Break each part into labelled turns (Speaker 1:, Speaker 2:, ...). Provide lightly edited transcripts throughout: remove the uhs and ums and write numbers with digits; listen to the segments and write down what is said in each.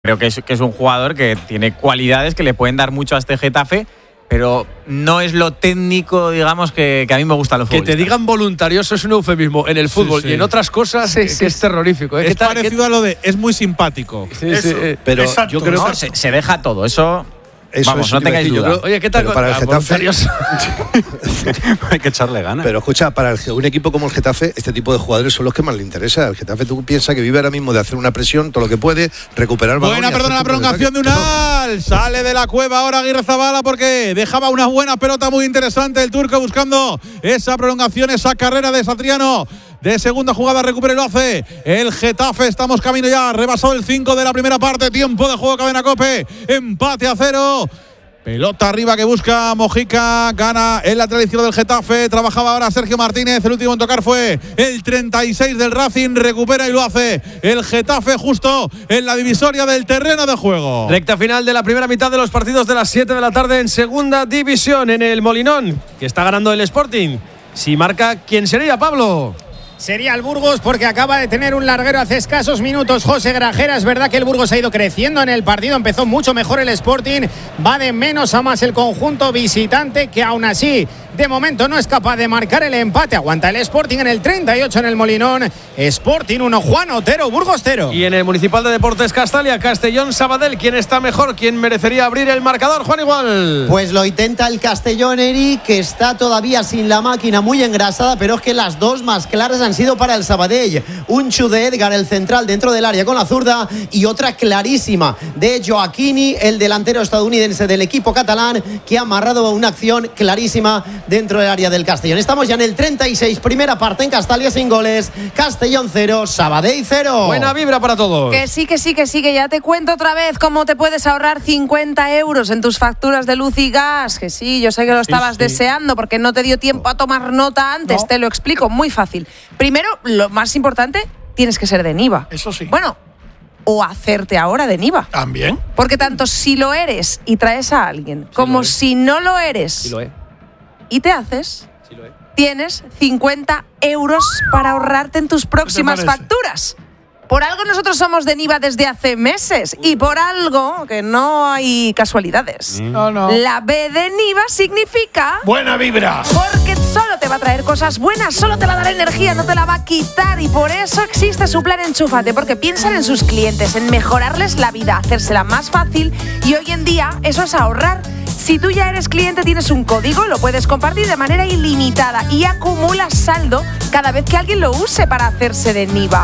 Speaker 1: Creo que es un jugador que tiene cualidades que le pueden dar mucho a este Getafe, pero no es lo técnico, digamos, que a mí me gusta los futbolistas.
Speaker 2: Que te digan voluntarioso es un eufemismo en el fútbol, y en otras cosas que es terrorífico.
Speaker 3: Es parecido a lo de es muy simpático.
Speaker 4: Pero
Speaker 1: exacto,
Speaker 4: yo creo
Speaker 1: que se deja todo, eso vamos, no tengáis
Speaker 4: duda.
Speaker 1: duda.
Speaker 2: Oye, ¿qué tal?
Speaker 4: Pero para el Getafe
Speaker 5: hay que echarle ganas.
Speaker 4: Pero escucha, para un equipo como el Getafe, este tipo de jugadores son los que más le interesa. El Getafe, tú piensas que vive ahora mismo de hacer una presión, todo lo que puede, recuperar balón.
Speaker 3: Buena, perdona, la prolongación de Unal. Sale de la cueva ahora Aguirre Zabala porque dejaba una buena pelota muy interesante el turco buscando esa prolongación, esa carrera de Satriano. De segunda jugada recupera y lo hace el Getafe. Estamos camino ya, rebasado el 5 de la primera parte. Tiempo de juego, Cadena COPE. Empate a 0. Pelota arriba que busca Mojica. Gana el lateral izquierdo del Getafe. Trabajaba ahora Sergio Martínez. El último en tocar fue el 36 del Racing. Recupera y lo hace el Getafe justo en la divisoria del terreno de juego.
Speaker 2: Recta final de la primera mitad de los partidos de las 7 de la tarde en segunda división en el Molinón, que está ganando el Sporting. Si marca, ¿quién sería, Pablo?
Speaker 6: Sería el Burgos, porque acaba de tener un larguero hace escasos minutos José Grajera. Es verdad que el Burgos ha ido creciendo en el partido, empezó mucho mejor el Sporting, va de menos a más el conjunto visitante, que aún así de momento no es capaz de marcar el empate. Aguanta el Sporting en el 38 en el Molinón. Sporting 1, Juan Otero, Burgos 0.
Speaker 2: Y en el Municipal de Deportes Castalia, Castellón Sabadell, ¿quién está mejor? ¿Quién merecería abrir el marcador, Juan Igual?
Speaker 7: Pues lo intenta el Castellón, Eric, que está todavía sin la máquina, muy engrasada, pero es que las dos más claras han sido para el Sabadell. Un chu de Edgar, el central, dentro del área con la zurda, y otra clarísima de Joaquini, el delantero estadounidense del equipo catalán, que ha amarrado una acción clarísima dentro del área del Castellón. Estamos ya en el 36, primera parte en Castalia sin goles. Castellón 0, Sabadell 0.
Speaker 2: Buena vibra para todos.
Speaker 8: Que sí, que ya te cuento otra vez cómo te puedes ahorrar 50 euros en tus facturas de luz y gas. Que sí, yo sé que lo estabas deseando porque no te dio tiempo a tomar nota antes. Te lo explico, muy fácil. Primero, lo más importante, tienes que ser de Niva.
Speaker 9: Eso sí.
Speaker 8: Bueno, o hacerte ahora de Niva.
Speaker 9: También.
Speaker 8: Porque tanto si lo eres y traes a alguien, como si no lo eres
Speaker 2: Sí lo es.
Speaker 8: y te haces, tienes 50 euros para ahorrarte en tus próximas facturas. Por algo nosotros somos de Niva desde hace meses, y por algo que no hay casualidades.
Speaker 9: No.
Speaker 8: La B de Niva significa
Speaker 9: Buena vibra.
Speaker 8: porque solo te va a traer cosas buenas, solo te va a dar energía, no te la va a quitar, y por eso existe su plan Enchúfate, porque piensan en sus clientes, en mejorarles la vida, hacérsela más fácil, y hoy en día eso es ahorrar. Si tú ya eres cliente, tienes un código, lo puedes compartir de manera ilimitada y acumulas saldo cada vez que alguien lo use para hacerse de Niva.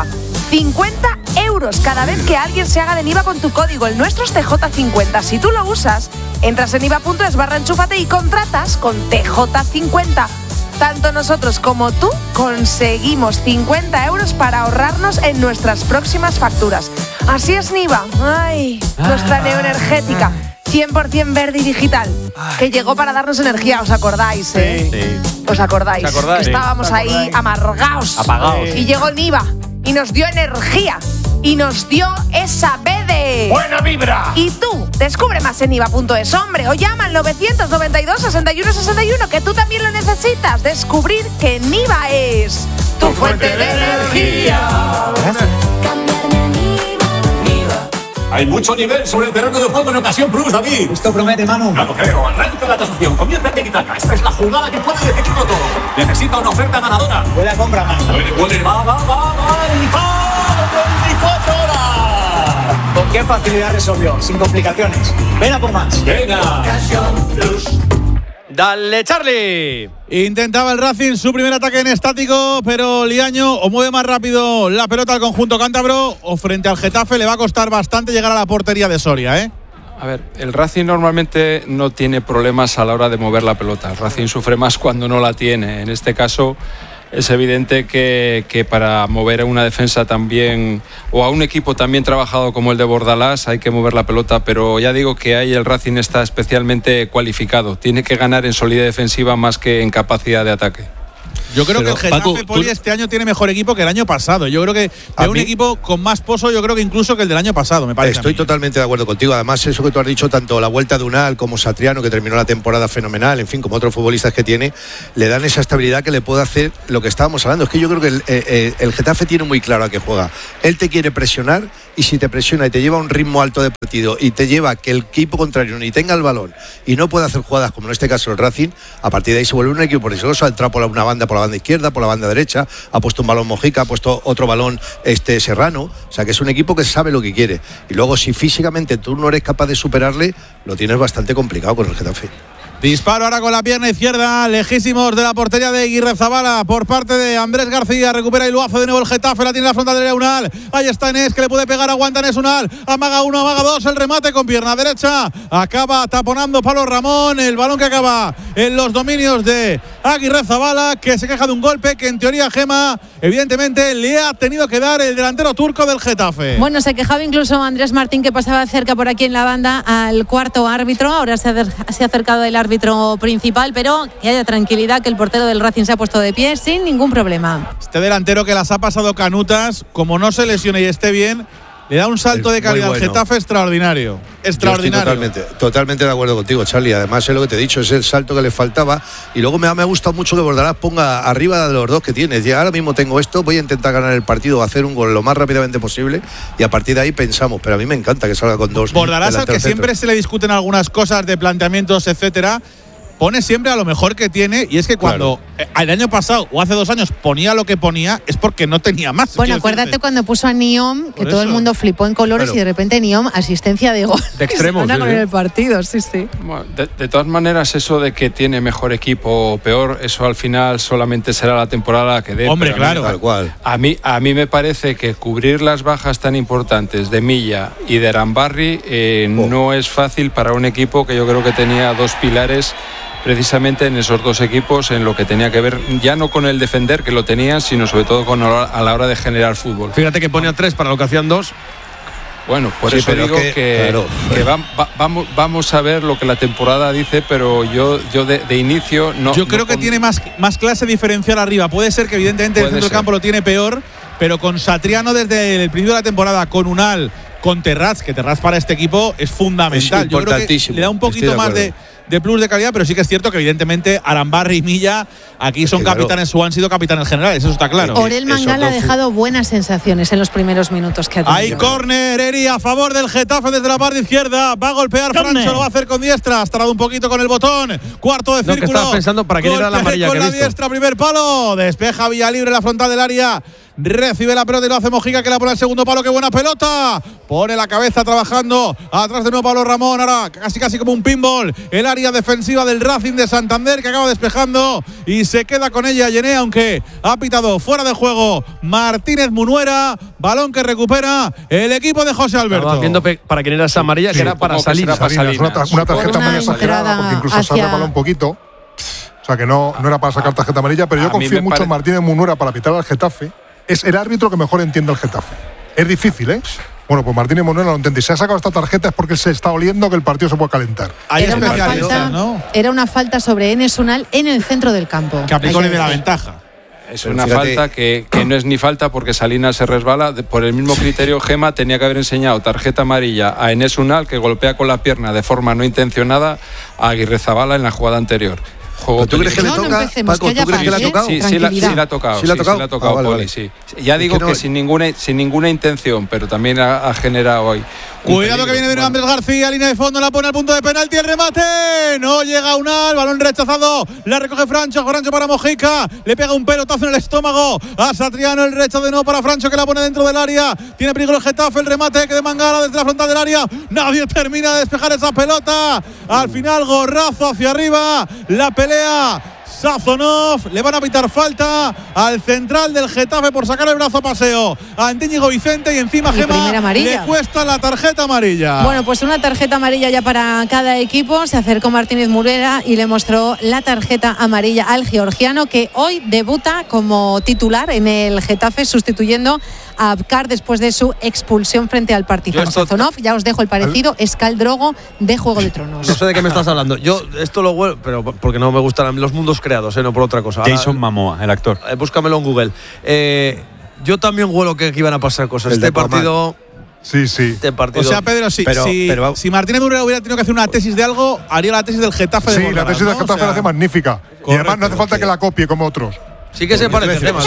Speaker 8: 50 euros cada vez que alguien se haga de Niva con tu código. El nuestro es TJ50. Si tú lo usas, entras en niva.es/enchúfate y contratas con TJ50. Tanto nosotros como tú conseguimos 50 euros para ahorrarnos en nuestras próximas facturas. Así es Niva. Ay, nuestra neoenergética. 100% verde y digital, que llegó para darnos energía, ¿os acordáis?
Speaker 1: Sí.
Speaker 8: ¿Os acordáis?
Speaker 2: ¿Os acordáis?
Speaker 8: Que estábamos ahí amargaos.
Speaker 1: Apagaos.
Speaker 8: Y llegó Niva y nos dio energía y nos dio esa B de
Speaker 9: Buena vibra.
Speaker 8: Y tú, descubre más en niva.es, hombre, o llama al 992 61 61, que tú también lo necesitas. Descubrir que Niva es tu fuente de energía.
Speaker 10: Hay mucho nivel sobre el terreno de juego en ocasión plus, David.
Speaker 11: Esto promete, Manu.
Speaker 10: Ya lo creo. Arranca la tasación. Comienza el tiki-taka. Esta es la jugada que puede decidirlo todo. Necesita una oferta ganadora.
Speaker 11: Buena compra, Manu.
Speaker 10: Va. 24 horas.
Speaker 11: ¿Con qué facilidad resolvió? Sin complicaciones. Ven a por más.
Speaker 10: Venga.
Speaker 2: ¡Dale, Charlie!
Speaker 3: Intentaba el Racing su primer ataque en estático, pero Liaño o mueve más rápido la pelota al conjunto cántabro, o frente al Getafe le va a costar bastante llegar a la portería de Soria, ¿eh?
Speaker 5: A ver, el Racing normalmente no tiene problemas a la hora de mover la pelota. El Racing sufre más cuando no la tiene. En este caso es evidente que para mover a una defensa también, o a un equipo también trabajado como el de Bordalás, hay que mover la pelota, pero ya digo que ahí el Racing está especialmente cualificado. Tiene que ganar en solidez defensiva más que en capacidad de ataque.
Speaker 3: Yo creo que el Getafe,
Speaker 4: Paco,
Speaker 3: Poli, este año tiene mejor equipo que el año pasado. Yo creo que es un equipo con más pozo, yo creo que incluso que el del año pasado, me parece.
Speaker 4: Estoy totalmente de acuerdo contigo. Además, eso que tú has dicho, tanto la vuelta de Unal como Satriano, que terminó la temporada fenomenal, en fin, como otros futbolistas que tiene, le dan esa estabilidad que le puede hacer lo que estábamos hablando. Es que yo creo que el Getafe tiene muy claro a qué juega. Él te quiere presionar, y si te presiona y te lleva a un ritmo alto de partido y te lleva a que el equipo contrario ni tenga el balón y no puede hacer jugadas como en este caso el Racing, a partir de ahí se vuelve un equipo peligroso. Ha entrado por una banda, por la banda izquierda, por la banda derecha, ha puesto un balón Mojica, ha puesto otro balón Serrano. O sea que es un equipo que sabe lo que quiere. Y luego, si físicamente tú no eres capaz de superarle, lo tienes bastante complicado con el Getafe.
Speaker 3: Disparo ahora con la pierna izquierda, lejísimos de la portería de Aguirrezabala por parte de Andrés García. Recupera y lo hace de nuevo el Getafe, la tiene la frontal de Unal. Ahí está Enes, que le puede pegar, aguanta Enes Unal. Amaga uno, amaga dos, el remate con pierna derecha. Acaba taponando Pablo Ramón, el balón que acaba en los dominios de Aguirrezabala, que se queja de un golpe que en teoría Gema, evidentemente, le ha tenido que dar el delantero turco del Getafe.
Speaker 9: Bueno, se quejaba incluso Andrés Martín, que pasaba cerca por aquí en la banda al cuarto árbitro. Ahora se ha acercado el árbitro principal, pero que haya tranquilidad, que el portero del Racing se ha puesto de pie sin ningún problema.
Speaker 3: Este delantero que las ha pasado canutas, como no se lesione y esté bien, le da un salto de calidad al Getafe extraordinario.
Speaker 4: Totalmente de acuerdo contigo, Charlie. Además, es lo que te he dicho, es el salto que le faltaba. Y luego me ha gustado mucho que Bordalás ponga arriba de los dos que tienes. Ya ahora mismo tengo esto, voy a intentar ganar el partido, hacer un gol lo más rápidamente posible y a partir de ahí pensamos. Pero a mí me encanta que salga con dos.
Speaker 3: Bordalás, al que siempre se le discuten algunas cosas de planteamientos, etcétera, pone siempre a lo mejor que tiene, y es que cuando el año pasado o hace 2 años ponía lo que ponía, es porque no tenía más.
Speaker 9: Bueno, acuérdate cuando puso a Niom, que todo el mundo flipó en colores, y de repente Niom, asistencia de gol.
Speaker 2: De extremos.
Speaker 9: Se con el partido, sí.
Speaker 5: Bueno, de todas maneras, eso de que tiene mejor equipo o peor, eso al final solamente será la temporada que dé.
Speaker 3: Hombre, claro.
Speaker 4: Tal cual.
Speaker 5: A mí me parece que cubrir las bajas tan importantes de Milla y de Arambarri no es fácil para un equipo que yo creo que tenía 2 pilares precisamente en esos 2 equipos, en lo que tenía que ver ya no con el defender, que lo tenían, sino sobre todo a la hora de generar fútbol.
Speaker 2: Fíjate que pone a 3 para lo que hacían 2.
Speaker 5: Bueno, por eso digo que vamos a ver lo que la temporada dice, pero yo de inicio no.
Speaker 3: Yo creo que tiene más clase diferencial arriba. Puede ser que evidentemente el centro del campo lo tiene peor, pero con Satriano desde el principio de la temporada, con Unal, con Terraz, que Terraz para este equipo es fundamental. Yo creo que le da un poquito más de plus de calidad, pero sí que es cierto que evidentemente Arambarri y Milla aquí son capitanes o han sido capitanes generales, eso está claro.
Speaker 9: Orel Mangal ha dejado buenas sensaciones en los primeros minutos que ha tenido.
Speaker 3: Hay córner, Eri, a favor del Getafe desde la parte izquierda. Va a golpear Francho, lo va a hacer con diestra. Ha tardado un poquito con el botón. Cuarto de círculo.
Speaker 2: Que estaba pensando para quién era la amarilla
Speaker 3: con la diestra, primer palo. Despeja Villalibre la frontal del área. Recibe la pelota y lo hace Mojica, que la pone al segundo palo. ¡Qué buena pelota! Pone la cabeza trabajando. Atrás de nuevo Pablo Ramón. Ahora casi como un pinball. El área defensiva del Racing de Santander, que acaba despejando y se queda con ella Yené, aunque ha pitado fuera de juego Martínez Munuera. Balón que recupera el equipo de José Alberto.
Speaker 2: Estaba viendo para quién era esa amarilla, que era para Salinas.
Speaker 12: Una tarjeta muy exagerada, porque incluso se ha resbalado un poquito. O sea que no era para sacar tarjeta amarilla, pero yo confío mucho en Martínez Munuera para pitar al Getafe. Es el árbitro que mejor entiende al Getafe. Es difícil, ¿eh? Bueno, pues Martínez Munuera lo entiende. Si se ha sacado esta tarjeta es porque se está oliendo que el partido se puede calentar.
Speaker 9: Era una falta sobre Enes Unal en el centro del campo.
Speaker 3: Que aplicó de la ventaja.
Speaker 5: Es una falta que no es ni falta porque Salinas se resbala. Por el mismo criterio, Gema tenía que haber enseñado tarjeta amarilla a Enes Unal, que golpea con la pierna de forma no intencionada a Aguirrezabala en la jugada anterior.
Speaker 4: ¿Tú crees que le toca, Paco? ¿Tú crees que le ha tocado?
Speaker 5: Sí, la ha tocado. Sí, la ha tocado, Poli, sí. Ya digo que sin ninguna intención, pero también ha generado hoy.
Speaker 3: Cuidado que viene de Andrés García, línea de fondo, la pone al punto de penalti, el remate. No llega Unal, balón rechazado, la recoge Francho para Mojica, le pega un pelotazo en el estómago a Satriano, el rechazo de nuevo para Francho, que la pone dentro del área. Tiene peligro el Getafe, el remate que de Mangala desde la frontal del área. Nadie termina de despejar esa pelota. Al final, gorrazo hacia arriba, la pelea Sazonov, le van a pitar falta al central del Getafe por sacar el brazo a paseo a Íñigo Vicente, y encima Gema le cuesta la tarjeta amarilla.
Speaker 9: Bueno, pues una tarjeta amarilla ya para cada equipo. Se acercó Martínez Munuera y le mostró la tarjeta amarilla al georgiano, que hoy debuta como titular en el Getafe, sustituyendo a Abkar después de su expulsión frente al Partizan Sazonov. Ya os dejo el parecido, es Khal Drogo de Juego de Tronos.
Speaker 2: No sé de qué me estás hablando. Yo esto lo huelo, pero porque no me gustan los mundos creados, no por otra cosa.
Speaker 13: Jason Momoa, el actor.
Speaker 2: Búscamelo en Google. Yo también huelo que iban a pasar cosas. Este partido...
Speaker 12: Sí.
Speaker 2: Este partido.
Speaker 3: O sea, Pedro, si Martínez Munuera hubiera tenido que hacer una tesis de algo, haría la tesis del Getafe de
Speaker 12: Sí,
Speaker 3: Bordalás,
Speaker 12: la tesis del Getafe la hace magnífica.
Speaker 3: Correcto.
Speaker 12: Y además no hace falta que la copie como otros.
Speaker 2: Sí que se parece el tema,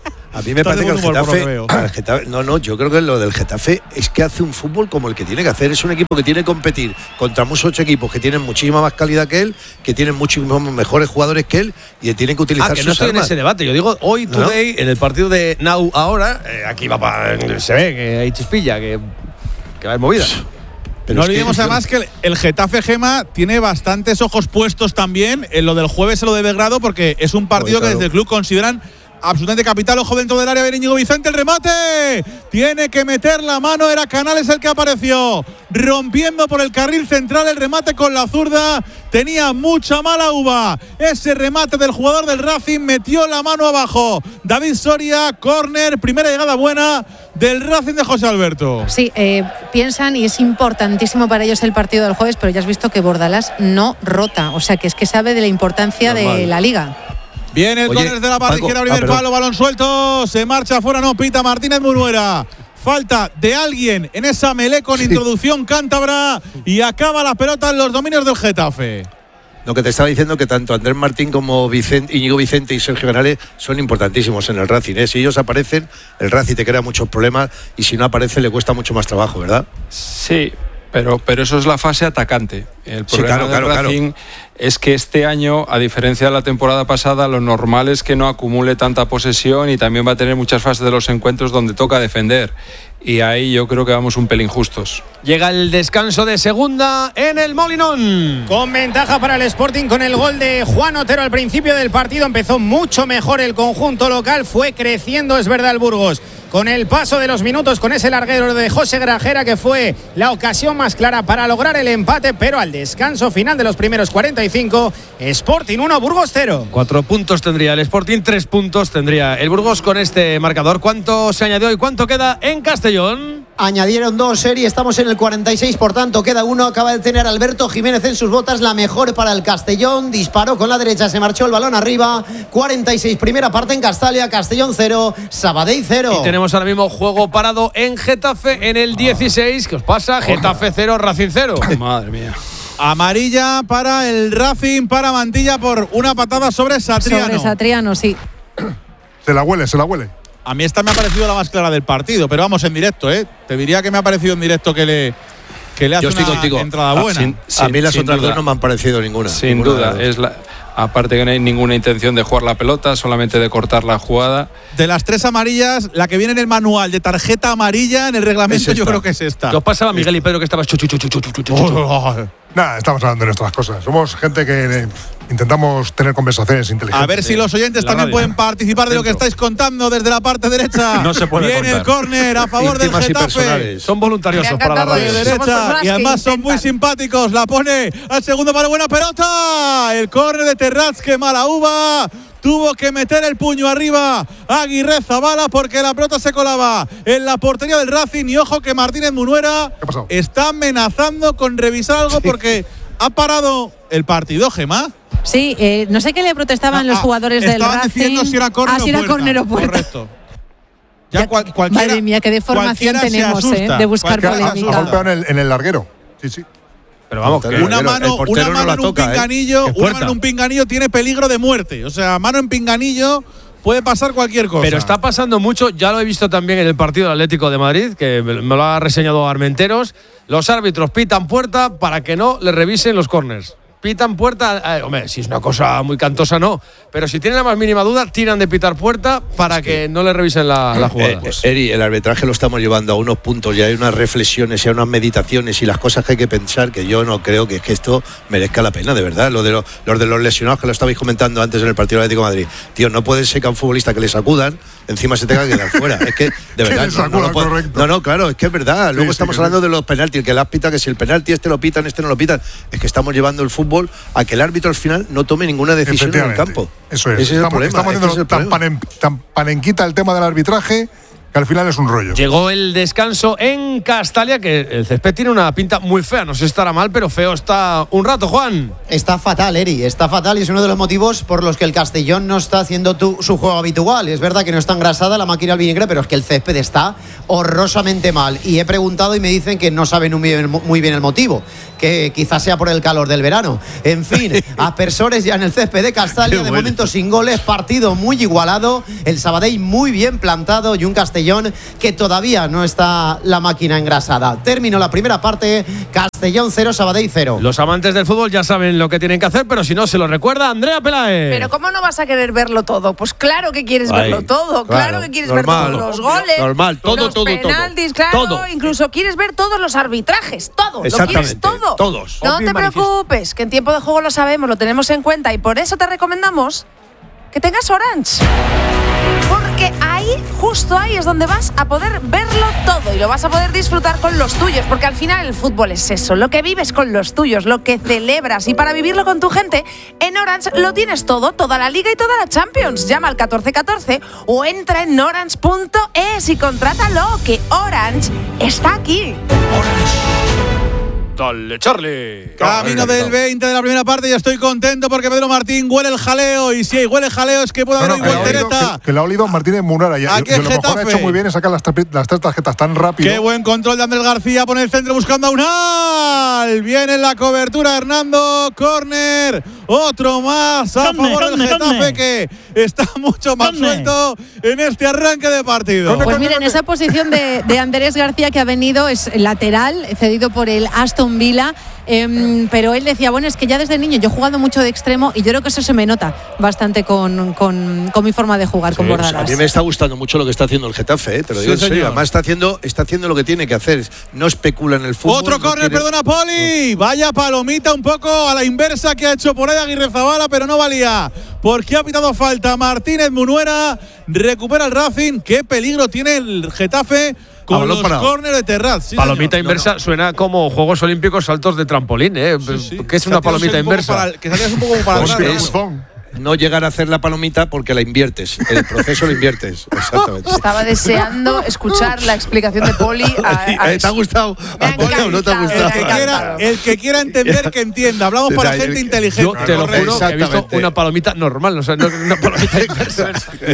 Speaker 4: A mí me parece que el Getafe, no, yo creo que lo del Getafe es que hace un fútbol como el que tiene que hacer. Es un equipo que tiene que competir contra muchos equipos que tienen muchísima más calidad que él, que tienen muchísimos mejores jugadores que él y tienen que utilizar
Speaker 2: que no estoy
Speaker 4: armas.
Speaker 2: en ese debate. Yo digo hoy, today, en el partido de Now ahora, aquí se ve que hay chispilla, que va a haber movidas.
Speaker 3: No olvidemos además que el Getafe, Gema, tiene bastantes ojos puestos también en lo del jueves, en lo de Belgrado, porque es un partido que desde el club consideran absolutamente capital. Ojo dentro del área, Íñigo Vicente, el remate. Tiene que meter la mano, era Canales el que apareció, rompiendo por el carril central el remate con la zurda. Tenía mucha mala uva ese remate del jugador del Racing, metió la mano abajo. David Soria, córner, primera llegada buena del Racing de José Alberto.
Speaker 9: Sí, piensan y es importantísimo para ellos el partido del jueves, pero ya has visto que Bordalás no rota, o sea que es que sabe de la importancia de la Liga.
Speaker 3: Viene el córner de la parte izquierda, primer palo, balón suelto, se marcha afuera, no pita Martínez Munuera. Falta de alguien en esa melé con introducción cántabra y acaba la pelota en los dominios del Getafe.
Speaker 4: Lo que te estaba diciendo, que tanto Andrés Martín como Íñigo Vicente y Sergio Canales son importantísimos en el Racing. Si ellos aparecen, el Racing te crea muchos problemas y si no aparece le cuesta mucho más trabajo, ¿verdad?
Speaker 5: Sí, pero eso es la fase atacante. El problema del Racing es que este año, a diferencia de la temporada pasada, lo normal es que no acumule tanta posesión y también va a tener muchas fases de los encuentros donde toca defender. Y ahí yo creo que vamos un pelín justos.
Speaker 2: Llega el descanso de segunda en el Molinón.
Speaker 6: Con ventaja para el Sporting con el gol de Juan Otero al principio del partido. Empezó mucho mejor el conjunto local. Fue creciendo, es verdad, el Burgos. Con el paso de los minutos, con ese larguero de José Grajera, que fue la ocasión más clara para lograr el empate, pero al descanso final de los primeros 45, Sporting 1, Burgos 0.
Speaker 2: 4 puntos tendría el Sporting, 3 puntos tendría el Burgos con este marcador. ¿Cuánto se añadió y cuánto queda en Castellón?
Speaker 7: Añadieron 2, Eri, estamos en el 46, por tanto queda 1. Acaba de tener Alberto Jiménez en sus botas, la mejor para el Castellón. Disparó con la derecha, se marchó el balón arriba. 46, primera parte en Castalia, Castellón 0, Sabadell 0.
Speaker 2: Y tenemos ahora mismo juego parado en Getafe en el 16. ¿Qué os pasa? Getafe 0, Racing 0.
Speaker 5: Madre mía.
Speaker 3: Amarilla para el Racing, para Mantilla por una patada sobre Satriano.
Speaker 9: Sobre Satriano, sí.
Speaker 12: Se la huele.
Speaker 3: A mí esta me ha parecido la más clara del partido, pero vamos en directo, Te diría que me ha parecido en directo que le hace una entrada buena.
Speaker 4: A mí las otras dos no me han parecido ninguna.
Speaker 5: Sin duda, aparte que no hay ninguna intención de jugar la pelota, solamente de cortar la jugada.
Speaker 3: De las 3 amarillas, la que viene en el manual de tarjeta amarilla en el reglamento, yo creo que es esta.
Speaker 2: ¿Qué os pasaba, Miguel y Pedro, que estabas
Speaker 12: Nada, estamos hablando de nuestras cosas. Somos gente que intentamos tener conversaciones inteligentes.
Speaker 3: A ver si los oyentes también pueden participar de lo que estáis contando desde la parte derecha.
Speaker 2: No se puede
Speaker 3: Viene
Speaker 2: contar.
Speaker 3: el córner a favor del Getafe.
Speaker 2: Son voluntariosos para la radio.
Speaker 3: De derecha, y además son muy simpáticos. La pone al segundo para buena pelota. El córner de Terrats, que mala uva. Tuvo que meter el puño arriba Aguirre Zabala porque la pelota se colaba en la portería del Racing. Y ojo que Martínez Munuera está amenazando con revisar algo porque ha parado el partido, Gemma.
Speaker 9: Sí, no sé qué le protestaban los jugadores del Racing.
Speaker 3: Diciendo si era córner
Speaker 9: o puerta.
Speaker 3: Correcto.
Speaker 9: Madre mía, qué deformación tenemos de buscar polémica.
Speaker 12: Ha golpeado en el larguero. Sí.
Speaker 2: Pero vamos,
Speaker 3: una mano en un pinganillo, un pinganillo tiene peligro de muerte. O sea, mano en pinganillo puede pasar cualquier cosa.
Speaker 2: Pero está pasando mucho, ya lo he visto también en el partido del Atlético de Madrid, que me lo ha reseñado Armenteros. Los árbitros pitan puerta para que no le revisen los córners. Pitan puerta, hombre, si es una cosa muy cantosa no, pero si tienen la más mínima duda, tiran de pitar puerta para que no le revisen la jugada.
Speaker 4: Eri, el arbitraje lo estamos llevando a unos puntos, ya hay unas reflexiones, ya hay unas meditaciones y las cosas que hay que pensar, que yo no creo que esto merezca la pena, de verdad. Los de los lesionados, que lo estabais comentando antes en el partido del Atlético de Madrid. Tío, no puede ser que a un futbolista que le sacudan, encima se tenga que quedar fuera. Es que, de verdad, no, claro, es que es verdad. Luego estamos hablando de los penaltis, que las pita, que si el penalti este lo pitan, este no lo pitan. Es que estamos llevando el fútbol a que el árbitro al final no tome ninguna decisión en el campo.
Speaker 12: Eso es.
Speaker 4: Ese es el problema.
Speaker 12: Estamos haciendo tan panenquita el tema del arbitraje que al final es un rollo.
Speaker 2: Llegó el descanso en Castalia, que el césped tiene una pinta muy fea. No sé si estará mal, pero feo está un rato, Juan.
Speaker 7: Está fatal, Eri, está fatal y es uno de los motivos por los que el Castellón no está haciendo su juego habitual. Es verdad que no está engrasada la máquina albinegre, pero es que el césped está horrorosamente mal. Y he preguntado y me dicen que no saben muy bien el motivo, que quizás sea por el calor del verano. En fin, aspersores ya en el césped de Castalia, de momento sin goles, partido muy igualado, el Sabadell muy bien plantado y un Castellón que todavía no está la máquina engrasada. Terminó la primera parte, Castellón 0, Sabadell 0.
Speaker 2: Los amantes del fútbol ya saben lo que tienen que hacer, pero si no se lo recuerda Andrea Peláez.
Speaker 8: Pero ¿cómo no vas a querer verlo todo? Pues claro que quieres verlo todo, claro que quieres ver todos los goles, los penaltis, claro, todo. Incluso quieres ver todos los arbitrajes, todo, lo quieres todo.
Speaker 4: Todos.
Speaker 8: No te preocupes, que en tiempo de juego lo sabemos, lo tenemos en cuenta y por eso te recomendamos que tengas Orange. Porque ahí, justo ahí es donde vas a poder verlo todo y lo vas a poder disfrutar con los tuyos, porque al final el fútbol es eso, lo que vives con los tuyos, lo que celebras, y para vivirlo con tu gente, en Orange lo tienes todo, toda la Liga y toda la Champions. Llama al 1414 o entra en orange.es y contrátalo, que Orange está aquí.
Speaker 2: Dale, Charlie.
Speaker 3: Camino del 20 de la primera parte y estoy contento porque Pedro Martín huele el jaleo. Y si huele el jaleo es que puede haber voltereta.
Speaker 12: Que lo ha olido Martínez Munara. Y lo mejor ha hecho muy bien es sacar las tres tarjetas tan rápido.
Speaker 3: Qué buen control de Andrés García. Pone el centro buscando a Unal. Viene la cobertura Hernando. Córner. Otro más a favor del Getafe, que está mucho más suelto en este arranque de partido.
Speaker 9: Pues miren, esa posición de Andrés García que ha venido es lateral, cedido por el Aston Villa, pero él decía, bueno, es que ya desde niño yo he jugado mucho de extremo y yo creo que eso se me nota bastante con mi forma de jugar con Bordalas.
Speaker 4: A mí me está gustando mucho lo que está haciendo el Getafe, te lo digo en serio. Además está haciendo lo que tiene que hacer, no especula en el fútbol.
Speaker 3: Otro córner, perdona, Poli. Vaya palomita un poco a la inversa que ha hecho por ahí Aguirrezabala, pero no valía, porque ha pitado falta Martínez Munuera. Recupera el Racing. Qué peligro tiene el Getafe con los córneres de Terraz. Sí,
Speaker 2: palomita inversa suena como Juegos Olímpicos saltos de trampolín, ¿eh? Sí. ¿Qué es una palomita inversa?
Speaker 3: Que salías un poco para atrás.
Speaker 4: No llegar a hacer la palomita porque la inviertes. El proceso lo inviertes. Exactamente.
Speaker 8: Estaba deseando escuchar la explicación de Poli.
Speaker 4: ¿Te ha gustado? ¿No te ha gustado?
Speaker 3: El que quiera entender, que entienda. Hablamos para gente inteligente.
Speaker 2: Yo te lo juro que he visto una palomita normal, o sea, no una palomita inversa.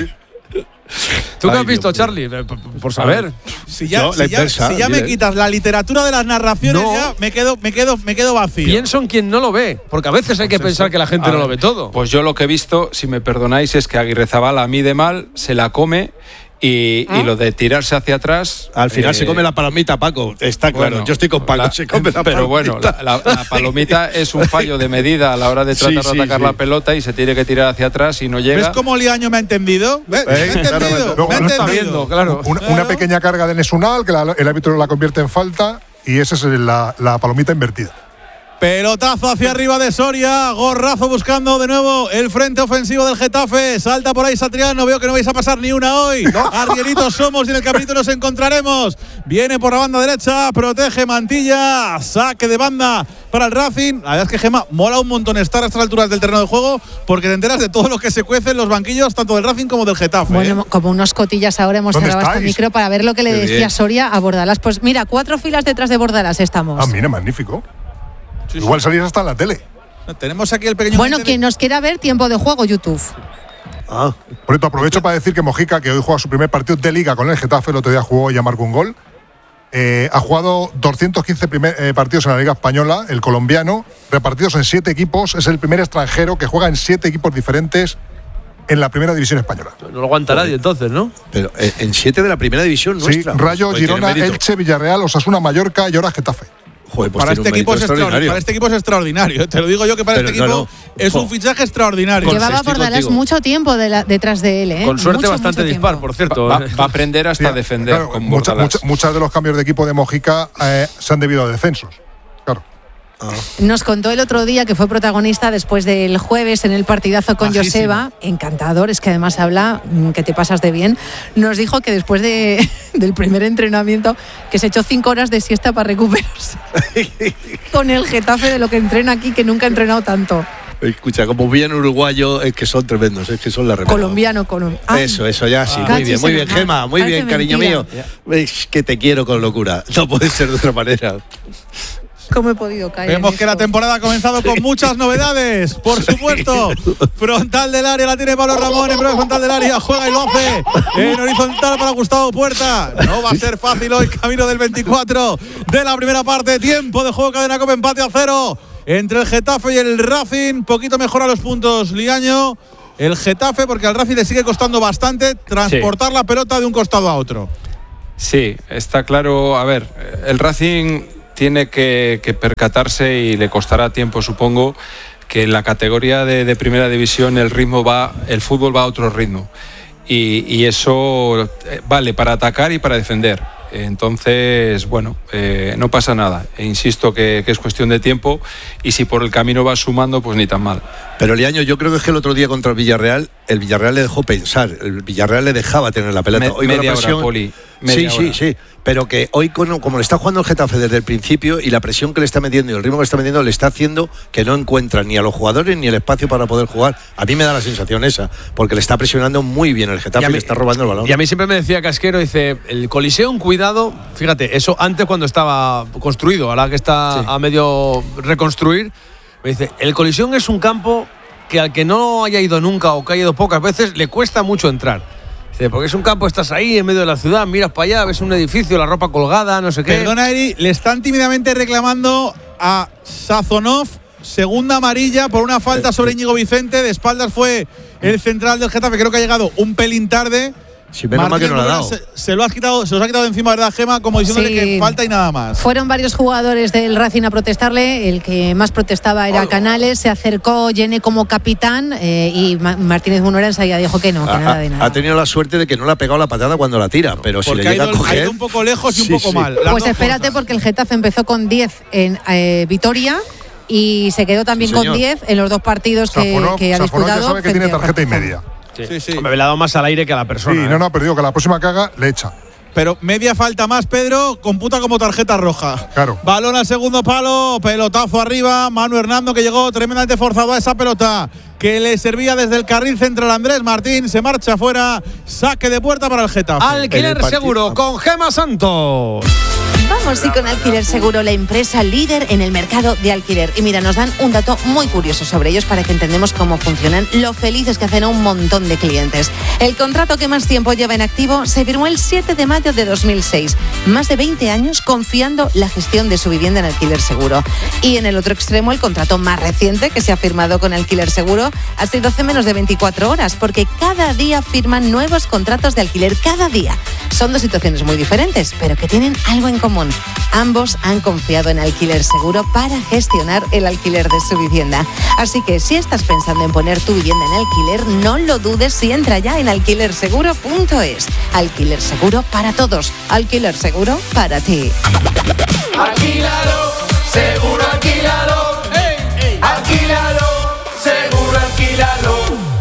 Speaker 2: ¿Tú qué has visto, Charlie? Por saber.
Speaker 3: Si ya me quitas la literatura de las narraciones, ya me quedo vacío.
Speaker 2: Pienso en quien no lo ve, porque a veces hay que pensar que la gente no lo ve todo.
Speaker 5: Pues yo lo que he visto, si me perdonáis, es que Aguirrezabala mide mal, se la come. Y lo de tirarse hacia atrás.
Speaker 4: Al final se come la palomita, Paco. Está claro. Bueno, yo estoy con Paco. Se come la
Speaker 5: pero
Speaker 4: palomita.
Speaker 5: Bueno, la palomita es un fallo de medida a la hora de tratar de atacar la pelota y se tiene que tirar hacia atrás y no llega.
Speaker 3: ¿Ves cómo Liaño me ha entendido? ¿Me ha entendido?
Speaker 2: No está viendo, claro.
Speaker 12: Una pequeña carga de Nesunal, que el árbitro la convierte en falta, y esa es la palomita invertida.
Speaker 3: Pelotazo hacia arriba de Soria, gorrazo buscando de nuevo el frente ofensivo del Getafe. Salta por ahí Satriano, veo que no vais a pasar ni una hoy. Arrieritos somos y en el caminito nos encontraremos. Viene por la banda derecha, protege Mantilla, saque de banda para el Racing. La verdad es que, Gemma, mola un montón estar a estas alturas del terreno de juego porque te enteras de todo lo que se cuece en los banquillos, tanto del Racing como del Getafe.
Speaker 9: Bueno, como unos cotillas ahora hemos cerrado este micro para ver lo que le decía Soria a Bordalas. Pues mira, 4 filas detrás de Bordalas estamos.
Speaker 12: Ah, mira, magnífico. Sí, igual salís hasta en la tele.
Speaker 3: Tenemos aquí el pequeño.
Speaker 9: Bueno, quien nos quiera ver, tiempo de juego, YouTube.
Speaker 12: Por esto aprovecho para decir que Mojica, que hoy juega su primer partido de Liga con el Getafe, el otro día jugó y ya marcó un gol. Ha jugado 215 partidos en la Liga Española, el colombiano, repartidos en 7 equipos. Es el primer extranjero que juega en 7 equipos diferentes en la primera división española.
Speaker 2: No lo aguanta nadie entonces, ¿no?
Speaker 4: Pero en 7 de la primera división nuestra.
Speaker 12: Sí, Rayo, Girona, Elche, Villarreal, Osasuna, Mallorca y ahora Getafe.
Speaker 3: Joder, pues para este equipo es extraordinario. Te lo digo yo que para este equipo es un fichaje extraordinario.
Speaker 9: Llevaba Bordalas mucho tiempo detrás de él.
Speaker 2: Con suerte bastante dispar, por cierto.
Speaker 5: Va a aprender hasta defender.
Speaker 12: Claro, muchas de los cambios de equipo de Mojica se han debido a descensos. Claro.
Speaker 9: Nos contó el otro día que fue protagonista después del jueves en el partidazo con Joseba, encantador, es que además habla que te pasas de bien. Nos dijo que después del primer entrenamiento que se echó 5 horas de siesta para recuperarse con el Getafe, de lo que entrena aquí, que nunca ha entrenado tanto.
Speaker 4: Escucha, como bien uruguayo, es que son tremendos, es que son la repera.
Speaker 9: Colombiano.
Speaker 4: Eso, ya sí. Muy bien, Gema, muy bien, cariño mío. Es que te quiero con locura. No puede ser de otra manera.
Speaker 9: ¿Cómo he podido caer?
Speaker 3: Vemos que la temporada ha comenzado con muchas novedades. Por supuesto, frontal del área la tiene Pablo Ramón. En breve frontal del área juega y lo hace en horizontal para Gustavo Puerta. No va a ser fácil hoy, camino del 24 de la primera parte. Tiempo de juego, Cadena Cope, empate a 0 entre el Getafe y el Racing. Poquito mejora los puntos Liaño. El Getafe, porque al Racing le sigue costando bastante transportar la pelota de un costado a otro.
Speaker 5: Sí, está claro. A ver, el Racing tiene que percatarse, y le costará tiempo, supongo, que en la categoría de primera división el fútbol va a otro ritmo, y eso vale para atacar y para defender. Entonces, bueno, no pasa nada. Insisto que es cuestión de tiempo, y si por el camino va sumando, pues ni tan mal.
Speaker 4: Pero Liaño, yo creo que es que el otro día contra el Villarreal le dejó pensar. El Villarreal le dejaba tener la pelota. Hoy
Speaker 5: media
Speaker 4: la presión,
Speaker 5: hora, Poli.
Speaker 4: Sí. Pero que hoy, como le está jugando el Getafe desde el principio, y la presión que le está metiendo y el ritmo que le está metiendo, le está haciendo que no encuentra ni a los jugadores ni el espacio para poder jugar. A mí me da la sensación esa, porque le está presionando muy bien el Getafe y le está robando el balón.
Speaker 2: Y a mí siempre me decía Casquero, dice, el Coliseum, cuidado, fíjate, eso antes cuando estaba construido, ahora que está a medio reconstruir, me dice, el Coliseum es un campo que al que no haya ido nunca o que haya ido pocas veces, le cuesta mucho entrar. Porque es un campo, estás ahí en medio de la ciudad, miras para allá, ves un edificio, la ropa colgada, no sé qué.
Speaker 3: Perdona, Eri, le están tímidamente reclamando a Sazonov segunda amarilla por una falta sobre Íñigo Vicente. De espaldas fue el central del Getafe, creo que ha llegado un pelín tarde.
Speaker 4: Si menos mal que no lo ha dado.
Speaker 3: Se los ha quitado de encima, ¿verdad, Gema? Como diciéndole que falta y nada más.
Speaker 9: Fueron varios jugadores del Racing a protestarle. El que más protestaba era Canales. Se acercó Yene como capitán y Martínez Munera enseguida dijo que no, que nada de nada.
Speaker 4: Ha tenido la suerte de que no le ha pegado la patada cuando la tira, pero si le llega a coger…
Speaker 3: Ha ido un poco lejos y un poco mal.
Speaker 9: Pues espérate, porque el Getafe empezó con 10 en Vitoria y se quedó también con 10 en los dos partidos que ha disputado.
Speaker 12: Ya sabe que tiene tarjeta y media.
Speaker 2: Sí. Me he dado más al aire que a la persona.
Speaker 12: Sí, no, perdido, que la próxima que haga le echa.
Speaker 3: Pero media falta más, Pedro, computa como tarjeta roja.
Speaker 12: Claro.
Speaker 3: Balón al segundo palo, pelotazo arriba, Manu Hernando, que llegó tremendamente forzado a esa pelota que le servía desde el carril central. Andrés Martín se marcha fuera, saque de puerta para el Getafe.
Speaker 2: Alquiler Seguro con Gema Santos.
Speaker 8: Vamos, y con Alquiler Seguro, la empresa líder en el mercado de alquiler. Y mira, nos dan un dato muy curioso sobre ellos para que entendamos cómo funcionan, lo felices que hacen a un montón de clientes. El contrato que más tiempo lleva en activo se firmó el 7 de mayo de 2006. Más de 20 años confiando la gestión de su vivienda en Alquiler Seguro. Y en el otro extremo, el contrato más reciente que se ha firmado con Alquiler Seguro ha sido hace menos de 24 horas, porque cada día firman nuevos contratos de alquiler, cada día. Son dos situaciones muy diferentes, pero que tienen algo en común. Ambos han confiado en Alquiler Seguro para gestionar el alquiler de su vivienda. Así que si estás pensando en poner tu vivienda en alquiler, no lo dudes y entra ya en alquilerseguro.es. Alquiler Seguro para todos. Alquiler Seguro para ti.
Speaker 13: Alquílalo, seguro alquílalo. Alquílalo, seguro alquílalo.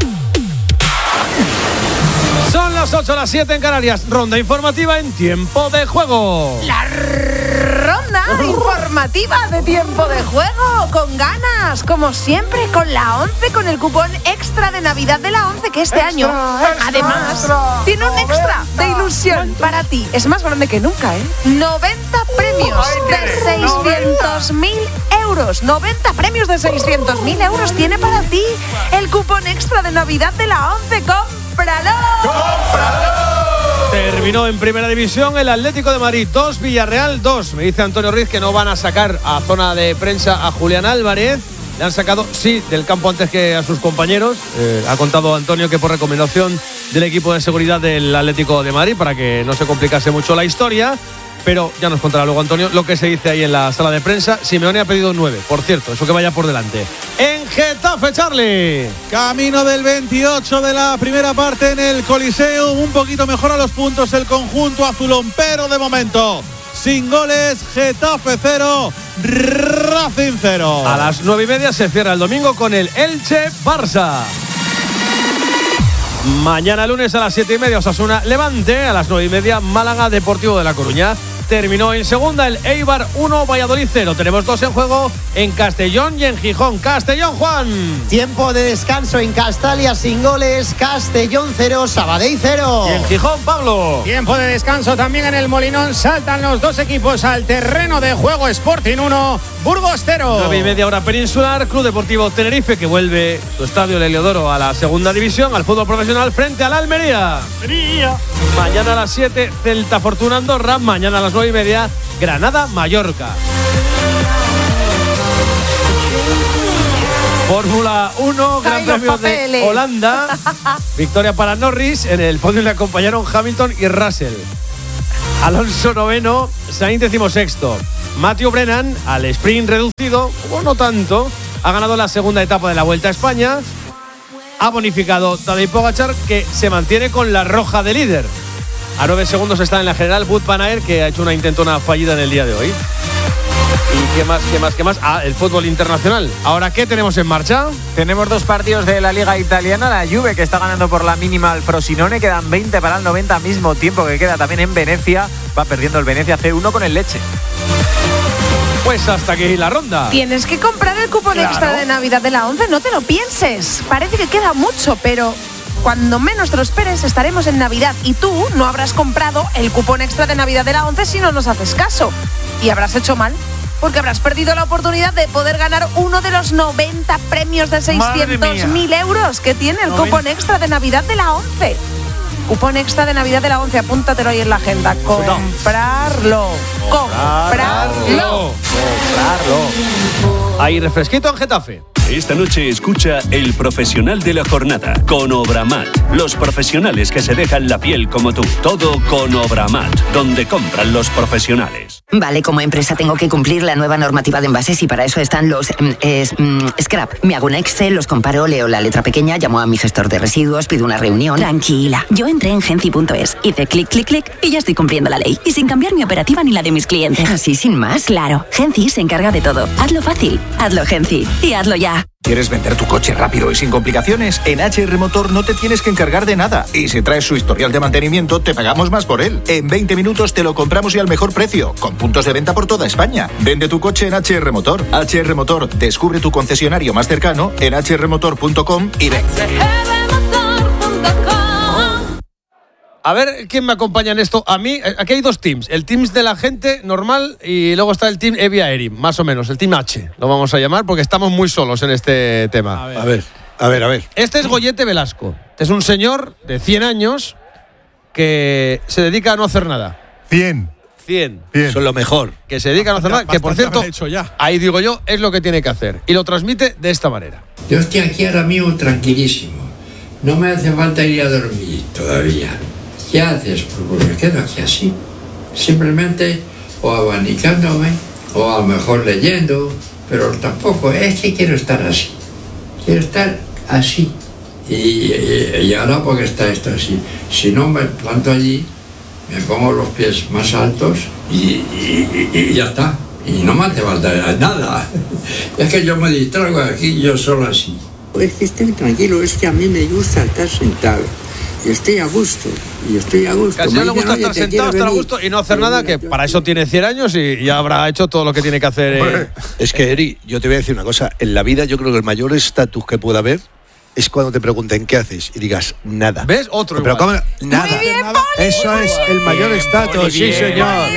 Speaker 2: Son las 8, las 7 en Canarias. Ronda informativa en tiempo de juego.
Speaker 8: La ronda informativa de tiempo de juego. Con ganas, como siempre, con la 11, con el cupón extra de Navidad de la 11, que este año, además, tiene un extra de ilusión para ti. Es más grande que nunca, ¿eh? 90 premios de 600.000 euros. 90 premios de 600.000 euros tiene para ti el cupón extra de Navidad de la 11. ¡Cómpralo!
Speaker 2: Terminó en primera división el Atlético de Madrid 2, Villarreal 2. Me dice Antonio Ruiz que no van a sacar a zona de prensa a Julián Álvarez. Le han sacado, sí, del campo antes que a sus compañeros. Ha contado Antonio que por recomendación del equipo de seguridad del Atlético de Madrid, para que no se complicase mucho la historia. Pero ya nos contará luego Antonio lo que se dice ahí en la sala de prensa. Simeone ha pedido 9, por cierto, eso que vaya por delante. En Getafe, Charlie.
Speaker 3: Camino del 28 de la primera parte en el Coliseum. Un poquito mejor a los puntos el conjunto azulón, pero de momento sin goles. Getafe 0, Racing 0.
Speaker 2: A las 9:30 se cierra el domingo con el Elche-Barça. Mañana lunes a las 7:30 Osasuna Levante, a las 9:30 Málaga Deportivo de La Coruña. terminó en segunda, el Eibar 1, Valladolid 0. Tenemos 2 en juego en Castellón y en Gijón. Castellón, Juan.
Speaker 7: Tiempo de descanso en Castalia sin goles. Castellón 0, Sabadell 0.
Speaker 2: Y en Gijón, Pablo.
Speaker 6: Tiempo de descanso también en el Molinón. Saltan los dos equipos al terreno de juego. Sporting 1, Burgos 0.
Speaker 2: 9:30 hora peninsular. Club Deportivo Tenerife, que vuelve su estadio de Heliodoro a la segunda división, al fútbol profesional, frente al Almería. Mañana a las 7, Celta Fortuna Andorra. Mañana a las 9:30, Granada Mallorca. Fórmula 1, Gran Premio de Holanda. Victoria para Norris. En el podio le acompañaron Hamilton y Russell. Alonso 9º, Sainz 16º. Matthew Brennan, al sprint reducido, o no tanto, ha ganado la segunda etapa de la Vuelta a España. Ha bonificado Tadej Pogačar, que se mantiene con la roja de líder. A 9 segundos está en la general Wout van Aert, que ha hecho una intentona fallida en el día de hoy. ¿Y qué más? El fútbol internacional. ¿Ahora qué tenemos en marcha?
Speaker 1: Tenemos 2 partidos de la Liga Italiana. La Juve, que está ganando por la mínima al Frosinone. Quedan 20 para el 90, mismo tiempo que queda también en Venecia. Va perdiendo el Venecia C1 con el Lecce.
Speaker 2: Pues hasta aquí la ronda.
Speaker 8: Tienes que comprar el cupón extra de Navidad de la 11, no te lo pienses. Parece que queda mucho, pero cuando menos te lo esperes estaremos en Navidad y tú no habrás comprado el cupón extra de Navidad de la 11 si no nos haces caso. Y habrás hecho mal, porque habrás perdido la oportunidad de poder ganar uno de los 90 premios de 600.000 euros que tiene el cupón extra de Navidad de la 11. Cupón extra de Navidad de la 11, apúntatelo ahí en la agenda. Comprarlo.
Speaker 2: Ahí refresquito en Getafe.
Speaker 14: Esta noche escucha El Profesional de la Jornada con Obramat. Los profesionales que se dejan la piel como tú. Todo con Obramat, donde compran los profesionales.
Speaker 15: Vale, como empresa tengo que cumplir la nueva normativa de envases y para eso están los scrap. Me hago un Excel, los comparo, leo la letra pequeña, llamo a mi gestor de residuos, pido una reunión. Tranquila, yo entré en Genci.es, hice clic, clic, clic y ya estoy cumpliendo la ley. Y sin cambiar mi operativa ni la de mis clientes. Así sin más. Claro, Genci se encarga de todo. Hazlo fácil, hazlo Genci y hazlo ya.
Speaker 16: ¿Quieres vender tu coche rápido y sin complicaciones? En HR Motor no te tienes que encargar de nada. Y si traes su historial de mantenimiento, te pagamos más por él. En 20 minutos te lo compramos y al mejor precio, con puntos de venta por toda España. Vende tu coche en HR Motor. HR Motor, descubre tu concesionario más cercano en hrmotor.com y ven.
Speaker 2: A ver quién me acompaña en esto. A mí, aquí hay 2 teams. El team de la gente normal y luego está el team Evi Aeri, más o menos. El team H, lo vamos a llamar, porque estamos muy solos en este tema.
Speaker 4: A ver.
Speaker 2: Este es Goyete Velasco. Es un señor de 100 años que se dedica a no hacer nada.
Speaker 12: 100.
Speaker 4: Eso es lo mejor.
Speaker 2: Que se dedica a no hacer nada, que por cierto, ahí digo yo, es lo que tiene que hacer. Y lo transmite de esta manera.
Speaker 17: Yo estoy aquí ahora mismo tranquilísimo. No me hace falta ir a dormir todavía. ¿Qué haces? Pues me quedo aquí así, simplemente o abanicándome o a lo mejor leyendo, pero tampoco es que quiero estar así, quiero estar así y ahora porque está esto así, si no me planto allí, me pongo los pies más altos y ya está, y no me hace falta nada, es que yo me distraigo aquí yo solo así.
Speaker 18: Es que estoy tranquilo, es que a mí me gusta estar sentado. Y estoy a gusto.
Speaker 2: Casi no le gusta estar sentado, estar a gusto y no hacer nada, que para eso tiene 100 años y ya habrá hecho todo lo que tiene que hacer.
Speaker 4: Es que, Eri, yo te voy a decir una cosa. En la vida yo creo que el mayor estatus que pueda haber es cuando te pregunten qué haces y digas nada.
Speaker 2: ¿Ves? Otro
Speaker 4: Pero
Speaker 2: igual.
Speaker 4: ¿cómo? Nada.
Speaker 8: Muy bien,
Speaker 4: Eso es el mayor estatus, sí, señor.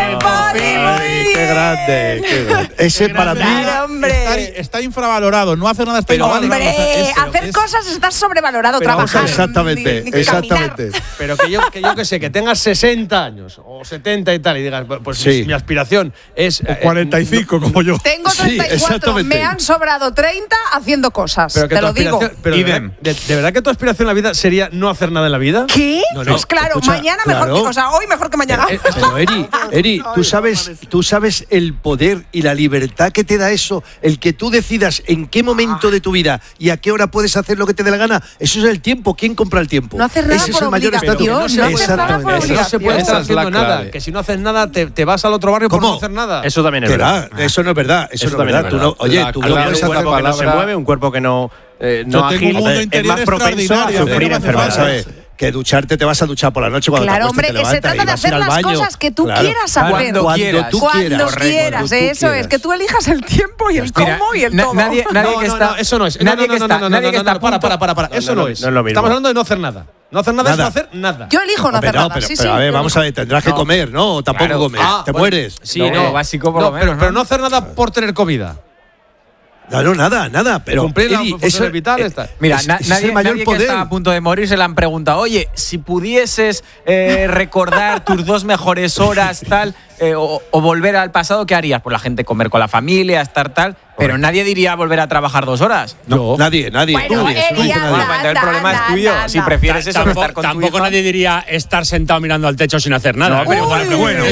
Speaker 4: Qué grande. Ese para mí
Speaker 3: está infravalorado. No hacer nada está infravalorado.
Speaker 8: Hombre, hacer cosas está sobrevalorado. Trabajar.
Speaker 4: Exactamente.
Speaker 2: Pero que yo que sé, que tengas 60 años o 70 y tal y digas, pues sí, mi aspiración es
Speaker 3: 45 como yo.
Speaker 8: Tengo 34, me han sobrado 30 haciendo cosas.
Speaker 2: Pero
Speaker 8: te lo digo.
Speaker 2: Pero ¿de verdad que tu aspiración en la vida sería no hacer nada en la vida?
Speaker 8: ¿Qué?
Speaker 2: No,
Speaker 8: pues claro,
Speaker 2: escucha,
Speaker 8: mañana mejor que, o sea, hoy mejor que mañana.
Speaker 4: Pero Eri, ¿tú sabes el poder y la libertad que te da eso? El que tú decidas en qué momento de tu vida y a qué hora puedes hacer lo que te dé la gana. Eso es el tiempo. ¿Quién compra el tiempo?
Speaker 8: No hacer nada
Speaker 4: Ese
Speaker 8: por
Speaker 4: es el mayor estatus.
Speaker 2: Exactamente. No se puede estar haciendo nada. Que si no haces nada, te vas al otro barrio por no hacer nada.
Speaker 19: Eso también es verdad.
Speaker 4: Eso no es verdad. Eso no es verdad. Oye, tú no puedes hacer
Speaker 19: palabra. Se mueve, un cuerpo que no
Speaker 3: yo tengo un mundo interior
Speaker 19: es más propenso a sufrir enfermedades.
Speaker 4: Que ducharte te vas a duchar por la noche cuando
Speaker 8: claro,
Speaker 4: te acuestas,
Speaker 8: hombre,
Speaker 4: te
Speaker 8: se trata de hacer las cosas que tú quieras hacer.
Speaker 4: Cuando tú quieras.
Speaker 8: Eso es, que tú elijas el tiempo y el cómo y el todo.
Speaker 2: Nadie que está. Eso no es. Nadie que está. Para. Eso no es. Estamos hablando de no hacer nada. No hacer nada es no hacer nada.
Speaker 8: Yo elijo no hacer nada.
Speaker 4: Pero a ver, vamos a ver, tendrás que comer, ¿no? O tampoco comer. Te mueres.
Speaker 2: Sí, no. Básico por lo menos. Pero no hacer nada por tener comida.
Speaker 4: No, nada, pero
Speaker 2: cumplir las funciones vitales.
Speaker 1: Mira, nadie que está a punto de morir se le han preguntado, oye, si pudieses recordar tus 2 mejores horas, tal, o volver al pasado, ¿qué harías? Pues la gente comer con la familia, estar tal, pero nadie diría volver a trabajar 2 horas.
Speaker 4: No, nadie.
Speaker 8: Bueno,
Speaker 1: el problema es tuyo. Si prefieres eso, estar con
Speaker 6: tampoco nadie diría estar sentado mirando al techo sin hacer nada.
Speaker 1: No, pero bueno.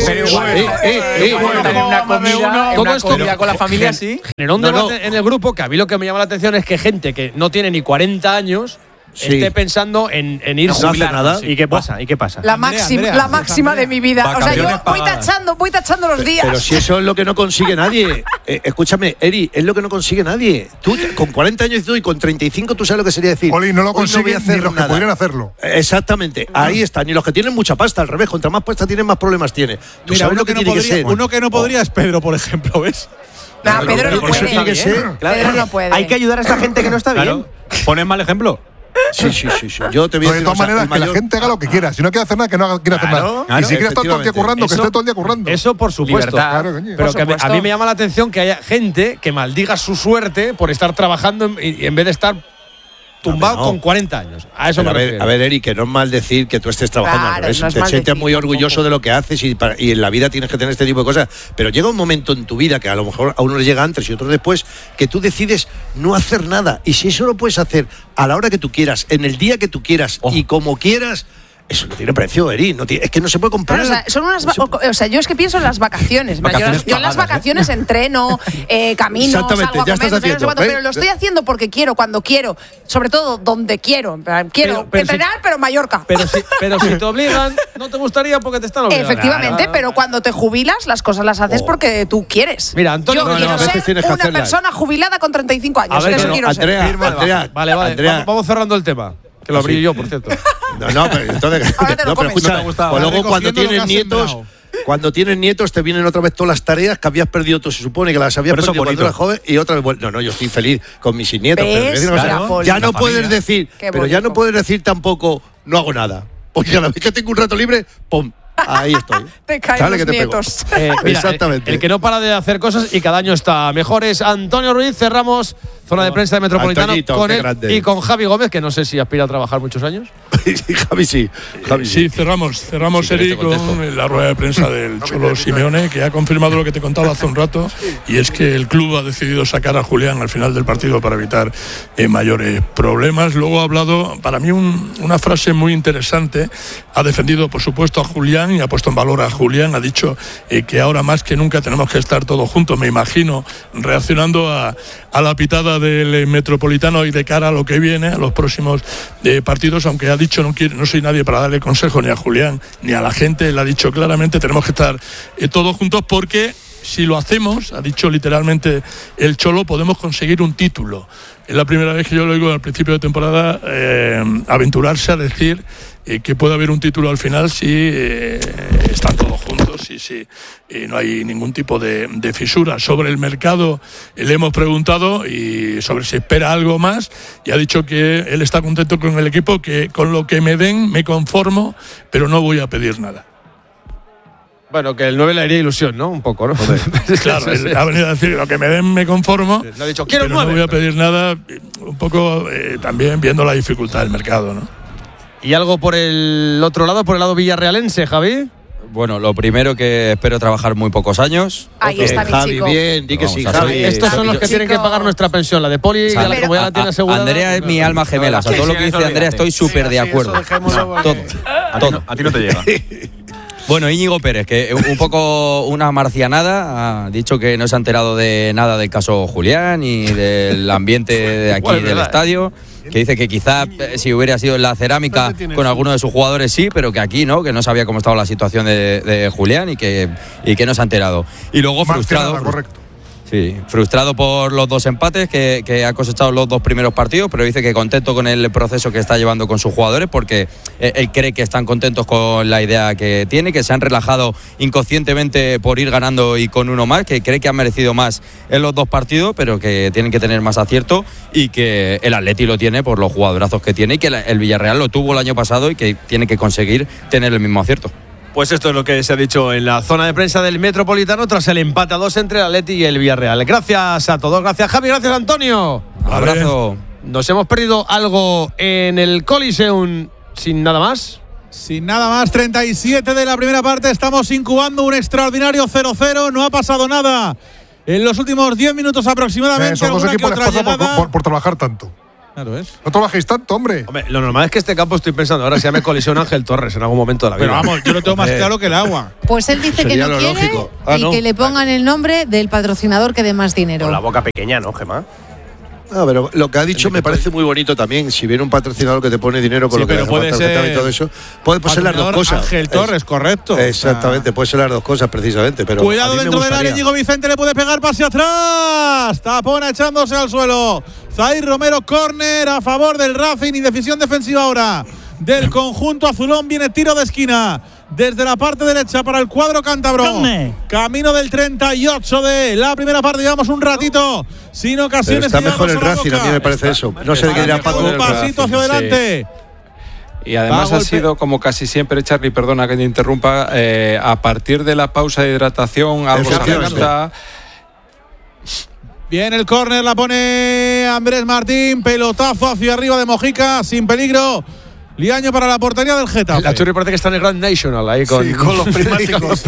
Speaker 1: Una comida con la familia, sí.
Speaker 2: Generó un debate en el grupo que a mí lo que me llama la atención es que gente que no tiene ni 40 años esté pensando en irse.
Speaker 4: No hace nada.
Speaker 2: ¿Y qué pasa?
Speaker 8: La máxima de mi vida. O sea, yo voy tachando los días.
Speaker 4: Pero si eso es lo que no consigue nadie. Escúchame, Eri, es lo que no consigue nadie. Tú con 40 años y con 35 tú sabes lo que sería decir.
Speaker 12: Oli, no lo consiguen ni los que pudieran hacerlo.
Speaker 4: Exactamente, ahí está. Ni los que tienen mucha pasta, al revés. Contra más pasta tienen, más problemas tiene. Tú sabes lo que tiene que ser.
Speaker 3: Uno que no podría es Pedro, por ejemplo, ¿ves?
Speaker 8: No, Pedro no puede.
Speaker 4: Tiene que ser.
Speaker 8: Pedro no puede.
Speaker 1: Hay que ayudar a esta gente que no está bien.
Speaker 2: Ponen mal ejemplo.
Speaker 4: Sí. Yo te voy a decir.
Speaker 12: De todas maneras, que la gente haga lo que quiera. Si no quiere hacer nada, que no quiera hacer nada. Y si quiere estar todo el día currando, que esté todo el día currando.
Speaker 2: Eso por supuesto. Pero que a mí me llama la atención que haya gente que maldiga su suerte por estar trabajando en vez de estar tumbado con 40 años. A eso me refiero.
Speaker 4: A ver, Eri, que no es mal decir que tú estés trabajando al revés. Te sientes muy orgulloso de lo que haces y en la vida tienes que tener este tipo de cosas. Pero llega un momento en tu vida que a lo mejor a uno le llega antes y a otro después, que tú decides no hacer nada. Y si eso lo puedes hacer a la hora que tú quieras, en el día que tú quieras y como quieras, eso no tiene precio, Eri. Es que no se puede comprar.
Speaker 8: Claro, yo es que pienso en las vacaciones. Yo en las vacaciones entreno, camino,
Speaker 4: exactamente,
Speaker 8: salgo a
Speaker 4: ya
Speaker 8: comer,
Speaker 4: estás
Speaker 8: pero lo estoy haciendo porque quiero, cuando quiero, sobre todo donde quiero. Quiero entrenar, pero en Mallorca.
Speaker 2: Pero si te obligan, no te gustaría porque te están obligando.
Speaker 8: Efectivamente, pero cuando te jubilas, las cosas las haces porque tú quieres.
Speaker 2: Mira, Antonio,
Speaker 8: yo quiero ser una persona jubilada con 35 años. Eso quiero ser.
Speaker 4: Andrea,
Speaker 2: vale. Vamos cerrando el tema. Que lo abrí yo, por cierto.
Speaker 4: No, pero entonces. pero escucha, pues luego cuando tienes nietos te vienen otra vez todas las tareas que habías perdido tú, se supone que las habías perdido cuando eras joven y otra vez. No, yo estoy feliz con mis nietos. Pero ya no puedes decir, tampoco no hago nada. Porque a la vez que tengo un rato libre, ¡pum! Ahí estoy.
Speaker 8: Te caen los nietos.
Speaker 4: Exactamente.
Speaker 2: El que no para de hacer cosas y cada año está mejor es Antonio Ruiz. Cerramos zona de prensa de Metropolitano con él y con Javi Gómez, que no sé si aspira a trabajar muchos años.
Speaker 4: Javi sí.
Speaker 19: Sí, cerramos Eri con la rueda de prensa del Cholo Simeone, que ha confirmado lo que te contaba hace un rato, y es que el club ha decidido sacar a Julián al final del partido para evitar mayores problemas. Luego ha hablado, para mí, una frase muy interesante. Ha defendido, por supuesto, a Julián y ha puesto en valor a Julián. Ha dicho que ahora más que nunca tenemos que estar todos juntos, me imagino, reaccionando a la pitada del Metropolitano y de cara a lo que viene, a los próximos partidos, aunque ha dicho no soy nadie para darle consejo ni a Julián ni a la gente. Él ha dicho claramente tenemos que estar todos juntos porque si lo hacemos, ha dicho literalmente el Cholo, podemos conseguir un título. Es la primera vez que yo lo oigo al principio de temporada aventurarse a decir que puede haber un título al final si están todos juntos y si no hay ningún tipo de fisura. Sobre el mercado le hemos preguntado y sobre si espera algo más, y ha dicho que él está contento con el equipo, que con lo que me den me conformo, pero no voy a pedir nada.
Speaker 2: Bueno, que el 9 le haría ilusión, ¿no? Un poco, ¿no?
Speaker 19: Claro, él ha venido a decir lo que me den me conformo,
Speaker 2: le ha dicho, quiero
Speaker 19: pero
Speaker 2: 9.
Speaker 19: No voy a pedir nada, un poco también viendo la dificultad del mercado, ¿no?
Speaker 2: ¿Y algo por el otro lado, por el lado villarrealense, Javi?
Speaker 20: Bueno, lo primero que espero trabajar muy pocos años.
Speaker 8: Ahí está mi
Speaker 4: Javi,
Speaker 8: chico.
Speaker 4: bien, di que sí, Javi.
Speaker 2: Estos son los que tienen que pagar nuestra pensión, la de Poli, y la como ya la tiene asegurada.
Speaker 20: Andrea es mi alma gemela, o sea, todo lo que dice Andrea estoy súper de acuerdo. Todo.
Speaker 1: A ti no te llega.
Speaker 20: Bueno, Íñigo Pérez, que un poco una marcianada, ha dicho que no se ha enterado de nada del caso Julián y del ambiente de aquí del estadio, que dice que quizá si hubiera sido en la cerámica con alguno de sus jugadores sí, pero que aquí no, que no sabía cómo estaba la situación de Julián y que no se ha enterado. Y luego frustrado.
Speaker 12: Correcto.
Speaker 20: Sí, frustrado por los 2 empates que ha cosechado los 2 primeros partidos, pero dice que contento con el proceso que está llevando con sus jugadores, porque él cree que están contentos con la idea que tiene, que se han relajado inconscientemente por ir ganando y con uno más, que cree que han merecido más en los 2 partidos, pero que tienen que tener más acierto y que el Atleti lo tiene por los jugadorazos que tiene y que el Villarreal lo tuvo el año pasado y que tiene que conseguir tener el mismo acierto.
Speaker 2: Pues esto es lo que se ha dicho en la zona de prensa del Metropolitano tras el empate a 2 entre el Atleti y el Villarreal. Gracias a todos, gracias Javi, gracias Antonio.
Speaker 20: Abrazo.
Speaker 2: ¿Nos hemos perdido algo en el Coliseum sin nada más?
Speaker 3: Sin nada más, 37 de la primera parte, estamos incubando un extraordinario 0-0, no ha pasado nada en los últimos 10 minutos aproximadamente.
Speaker 12: Son 2 equipos les pasa por trabajar tanto.
Speaker 3: Claro es.
Speaker 12: No trabajéis tanto, hombre.
Speaker 2: Lo normal es que este campo, estoy pensando, ahora se llame Colisión Ángel Torres en algún momento de la vida.
Speaker 3: Pero vamos, yo lo tengo más claro que el agua.
Speaker 9: Pues él dice que no quiere que le pongan el nombre del patrocinador que dé más dinero.
Speaker 21: Con la boca pequeña, ¿no, Gemma?
Speaker 4: No, pero lo que ha dicho me parece muy bonito también. Si viene un patrocinador que te pone dinero con lo que
Speaker 3: puede ser
Speaker 4: y todo eso, puede ser las 2 cosas.
Speaker 3: Ángel Torres, correcto.
Speaker 4: Exactamente, puede ser las 2 cosas precisamente. Pero
Speaker 3: cuidado dentro del área, Íñigo Vicente le puede pegar pase atrás. Tapona echándose al suelo. Zair Romero, córner a favor del Racing y decisión defensiva ahora del conjunto azulón. Viene tiro de esquina desde la parte derecha para el cuadro cántabro. Camino del 38 de la primera parte. Llevamos un ratito sin ocasiones.
Speaker 4: Pero está mejor el Racing, a mí me parece eso. No sé de qué dirá Paco.
Speaker 3: Un pasito hacia adelante.
Speaker 5: Sí. Y además ha sido, como casi siempre, Charly, perdona que te interrumpa, a partir de la pausa de hidratación, algo se ajusta.
Speaker 3: Bien, el córner la pone Andrés Martín. Pelotazo hacia arriba de Mojica, sin peligro. Liaño para la portería del Getafe.
Speaker 2: La Churri parece que está en el Grand National ahí con
Speaker 21: los prismáticos.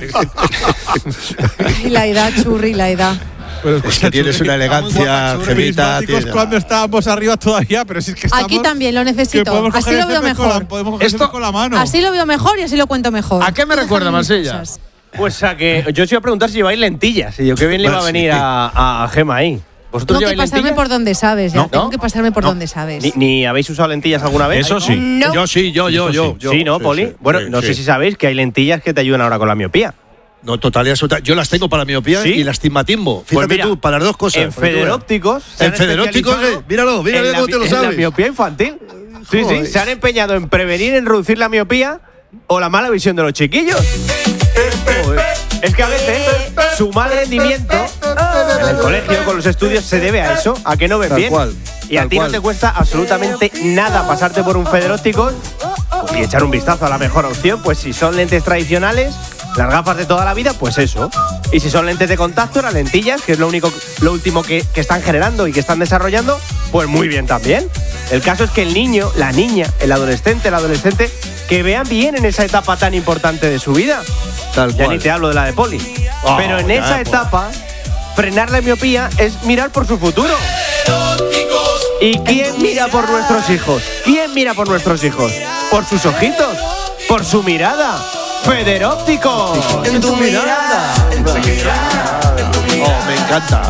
Speaker 9: La edad, Churri, la edad.
Speaker 4: Pero es que tienes una elegancia, Gemita.
Speaker 3: Cuando estábamos arriba todavía, pero si es que estamos,
Speaker 9: aquí también lo necesito. Así lo veo mejor.
Speaker 3: Podemos coger con la mano.
Speaker 9: Así lo veo mejor y así lo cuento mejor.
Speaker 2: ¿A qué me recuerda, Marsella?
Speaker 21: Pues a que yo os iba a preguntar si lleváis lentillas. Y yo qué bien le iba a venir a Gema ahí.
Speaker 9: ¿Vosotros
Speaker 21: lleváis lentillas?
Speaker 9: Tengo que pasarme por donde sabes. ¿No? Tengo que pasarme por donde sabes.
Speaker 21: ¿Ni habéis usado lentillas alguna vez?
Speaker 4: Eso sí.
Speaker 9: No.
Speaker 4: Yo sí, yo.
Speaker 21: Sí, ¿no, Poli? Bueno, no sé si sabéis que hay lentillas que te ayudan ahora con la miopía.
Speaker 4: No, total y absoluta. Yo las tengo para miopía y el astigmatismo. Fíjate
Speaker 21: pues mira,
Speaker 4: tú, para las 2 cosas.
Speaker 21: En Federópticos.
Speaker 4: En Federópticos, míralo cómo te lo sabes.
Speaker 21: En la miopía infantil. Sí, se han empeñado en prevenir, en reducir la miopía o la mala visión de los chiquillos. Es que a veces su mal rendimiento en el colegio, con los estudios, se debe a eso, a que no ven bien. Y a ti no te cuesta absolutamente nada pasarte por un Federópticos y echar un vistazo a la mejor opción. Pues si son lentes tradicionales, las gafas de toda la vida, pues eso. Y si son lentes de contacto, las lentillas, que es lo último que están generando y que están desarrollando, pues muy bien también. El caso es que el niño, la niña, el adolescente, que vean bien en esa etapa tan importante de su vida. Ya ni te hablo de la de Poli. Pero en esa etapa, frenar la miopía es mirar por su futuro. ¿Y quién mira por nuestros hijos? ¿Quién mira por nuestros hijos? ¿Por sus ojitos? ¿Por su mirada? Federópticos.
Speaker 4: En tu mirada. Oh, me encanta.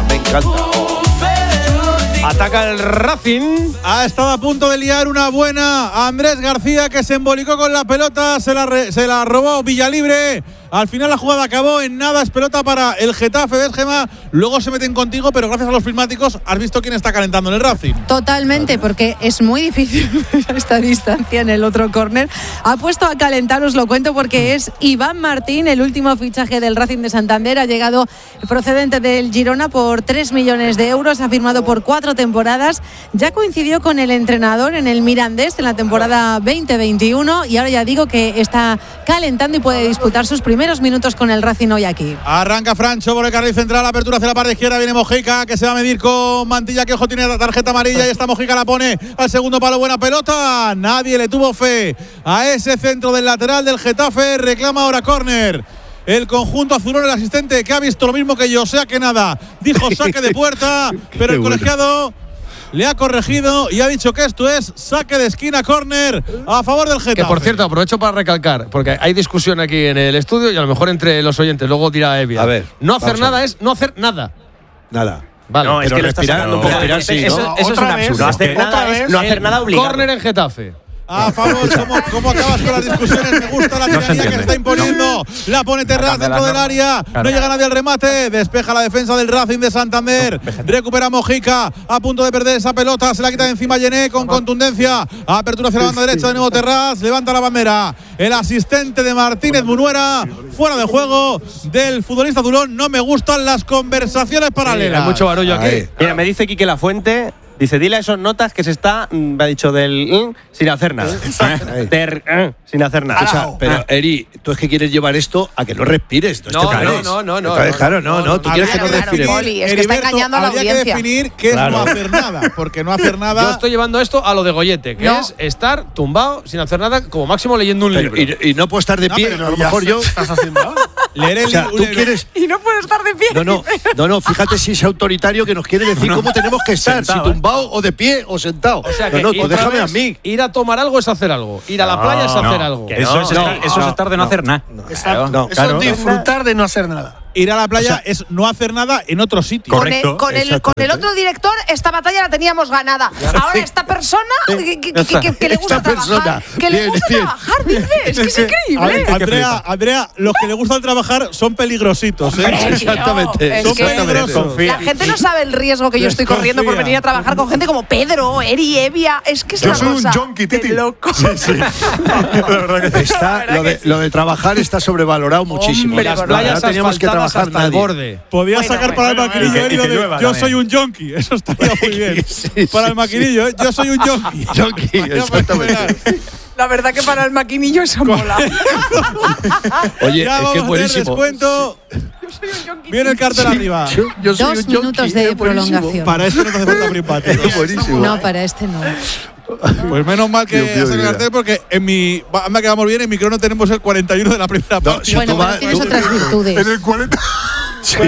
Speaker 2: Ataca el Racing.
Speaker 3: Ha estado a punto de liar una buena Andrés García, que se embolicó con la pelota, se la robó Villalibre. Al final la jugada acabó en nada, es pelota para el Getafe, ¿ves, Gema? Luego se meten contigo, pero gracias a los prismáticos has visto quién está calentando en el Racing.
Speaker 9: Totalmente, porque es muy difícil esta distancia en el otro córner. Ha puesto a calentar, os lo cuento, porque es Iván Martín, el último fichaje del Racing de Santander. Ha llegado procedente del Girona por 3 millones de euros, ha firmado por 4 temporadas. Ya coincidió con el entrenador en el Mirandés en la temporada 2021 y ahora ya digo que está calentando y puede disputar sus primeros minutos con el Racing hoy aquí.
Speaker 3: Arranca Francho por el carril central, apertura hacia la parte izquierda, viene Mojica, que se va a medir con Mantilla, que ojo, tiene la tarjeta amarilla y esta Mojica la pone al segundo palo, buena pelota, nadie le tuvo fe a ese centro del lateral del Getafe, reclama ahora córner. El conjunto azulón, el asistente, que ha visto lo mismo que yo, o sea que nada, dijo saque de puerta, pero el colegiado le ha corregido y ha dicho que esto es saque de esquina, córner a favor del Getafe.
Speaker 2: Que por cierto, aprovecho para recalcar, porque hay discusión aquí en el estudio y a lo mejor entre los oyentes, luego dirá Evia.
Speaker 4: A ver,
Speaker 2: no hacer nada es no hacer nada.
Speaker 4: Nada.
Speaker 2: Vale,
Speaker 21: no, es que
Speaker 4: respirar,
Speaker 21: no,
Speaker 4: respirar sí,
Speaker 21: eso es un absurdo. No hacer nada obligado.
Speaker 2: Córner en Getafe.
Speaker 3: A favor, ¿cómo acabas con las discusiones? Me gusta la tiranía que está imponiendo. La pone Terraz dentro del área. No llega nadie al remate. Despeja la defensa del Racing de Santander. Recupera Mojica. A punto de perder esa pelota. Se la quita de encima Yené con contundencia. Apertura hacia la banda derecha de nuevo Terraz. Levanta la bandera. El asistente de Martínez Munuera. Fuera de juego del futbolista Dulón. No me gustan las conversaciones paralelas.
Speaker 2: Hay mucho barullo aquí.
Speaker 21: Mira, me dice Quique Lafuente. Dice, dile a esos notas que se está, me ha dicho, sin hacer nada. Sin hacer nada.
Speaker 4: O sea, pero, Eri, tú es que quieres llevar esto a que no respires.
Speaker 21: No.
Speaker 4: Claro, tú quieres que no respires.
Speaker 8: Es que está engañando a la audiencia.
Speaker 3: Habría que definir qué es no hacer nada, porque no hacer nada…
Speaker 2: Yo estoy llevando esto a lo de Goyete, que es estar tumbado, sin hacer nada, como máximo leyendo un libro.
Speaker 4: Y no puedo estar de pie, a lo mejor yo…
Speaker 12: ¿Estás haciendo?
Speaker 3: Leer el libro.
Speaker 4: ¿Tú quieres?
Speaker 8: Y no puedo estar de pie.
Speaker 4: No, fíjate si es autoritario que nos quiere decir cómo tenemos que estar, si tumbado o de pie o sentado.
Speaker 2: O sea que
Speaker 4: tú déjame a mí.
Speaker 2: Ir a tomar algo es hacer algo. Ir a la playa es hacer algo.
Speaker 1: Eso es estar de no hacer nada.
Speaker 12: Exacto. Eso es disfrutar de no hacer nada.
Speaker 3: Ir a la playa es no hacer nada en otro sitio.
Speaker 8: Correcto. Con el otro director, esta batalla la teníamos ganada. Ahora esta persona que le gusta trabajar. Que le gusta trabajar, dices. Es que es increíble.
Speaker 3: Andrea, los que le gustan trabajar son peligrositos.
Speaker 4: Exactamente.
Speaker 3: Son peligrosos.
Speaker 8: La gente no sabe el riesgo que yo estoy corriendo por venir a trabajar con gente como Pedro, Eri, Evia. Es que es
Speaker 12: yo
Speaker 8: una
Speaker 12: soy
Speaker 8: cosa
Speaker 12: un junkie, Titi.
Speaker 8: loco.
Speaker 4: Sí. La verdad que lo de trabajar está sobrevalorado muchísimo.
Speaker 2: Las playas teníamos que trabajar hasta el borde.
Speaker 3: Podía sacar para el maquinillo yo soy un junkie. Eso estaría muy bien. Para el maquinillo, yo soy un junkie.
Speaker 4: Exactamente.
Speaker 8: La verdad que para el maquinillo eso mola.
Speaker 4: Oye,
Speaker 3: ya
Speaker 4: es que
Speaker 3: vamos a hacer descuento. Viene el cartel arriba.
Speaker 4: Yo soy
Speaker 9: 2 minutos de prolongación.
Speaker 3: Para este no te hace falta primpate.
Speaker 9: No, para este no.
Speaker 3: Pues menos mal que hacer el cartel porque anda que vamos bien, en mi crono tenemos el 41 de la primera parte.
Speaker 9: Bueno, pero tienes otras virtudes.
Speaker 12: En el 40.
Speaker 4: Sí,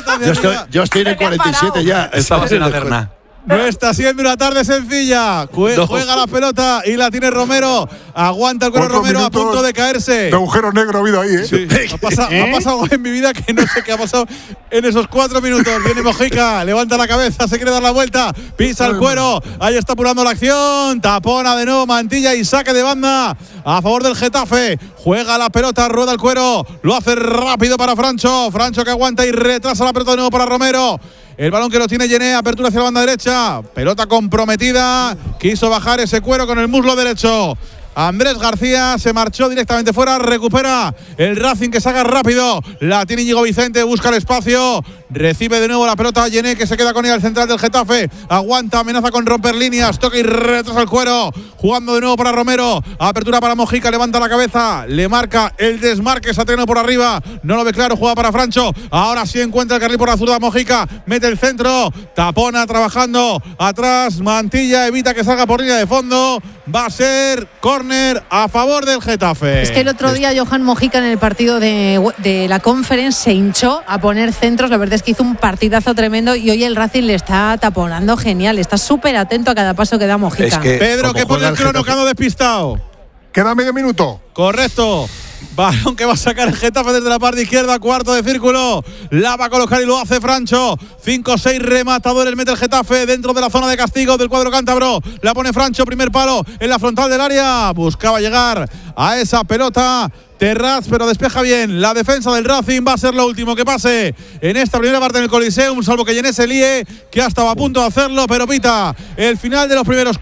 Speaker 4: yo estoy en el 47 ya.
Speaker 1: Estaba sin hacer nada.
Speaker 3: No está siendo una tarde sencilla. Juega la pelota y la tiene Romero. Aguanta el cuero Romero a punto de caerse.
Speaker 12: De agujero negro ha habido ahí, ¿eh?
Speaker 3: Sí. Ha pasado algo en mi vida que no sé qué ha pasado en esos 4 minutos. Viene Mojica, levanta la cabeza, se quiere dar la vuelta, pisa el cuero. Ahí está apurando la acción. Tapona de nuevo Mantilla y saque de banda a favor del Getafe. Juega la pelota, rueda el cuero. Lo hace rápido para Francho. Francho que aguanta y retrasa la pelota de nuevo para Romero. El balón que lo tiene Yené, apertura hacia la banda derecha. Pelota comprometida. Quiso bajar ese cuero con el muslo derecho. Andrés García se marchó directamente fuera, recupera el Racing que saca rápido, la tiene Íñigo Vicente, busca el espacio, recibe de nuevo la pelota Yené que se queda con ella al central del Getafe, aguanta, amenaza con romper líneas, toca y retrasa el cuero, jugando de nuevo para Romero, apertura para Mojica, levanta la cabeza, le marca el desmarque Satriano por arriba, no lo ve claro, juega para Francho, ahora sí encuentra el carril por la zurda Mojica, mete el centro, Tapona trabajando, atrás Mantilla, evita que salga por línea de fondo, va a ser córner a favor del Getafe.
Speaker 9: Es que el otro día Johan Mojica en el partido de la Conference se hinchó a poner centros. La verdad es que hizo un partidazo tremendo y hoy el Racing le está taponando genial. Está súper atento a cada paso que da Mojica.
Speaker 4: Es que,
Speaker 3: Pedro, que pone el crono, que ando despistado.
Speaker 12: Queda medio minuto.
Speaker 3: Correcto. Balón que va a sacar el Getafe desde la parte izquierda, cuarto de círculo. La va a colocar y lo hace Francho. 5-6 rematadores mete el Getafe dentro de la zona de castigo del cuadro cántabro. La pone Francho, primer palo en la frontal del área. Buscaba llegar a esa pelota Terraz, pero despeja bien. La defensa del Racing va a ser lo último que pase en esta primera parte del Coliseum, salvo que Yené se líe, que ya estaba a punto de hacerlo, pero pita el final de los primeros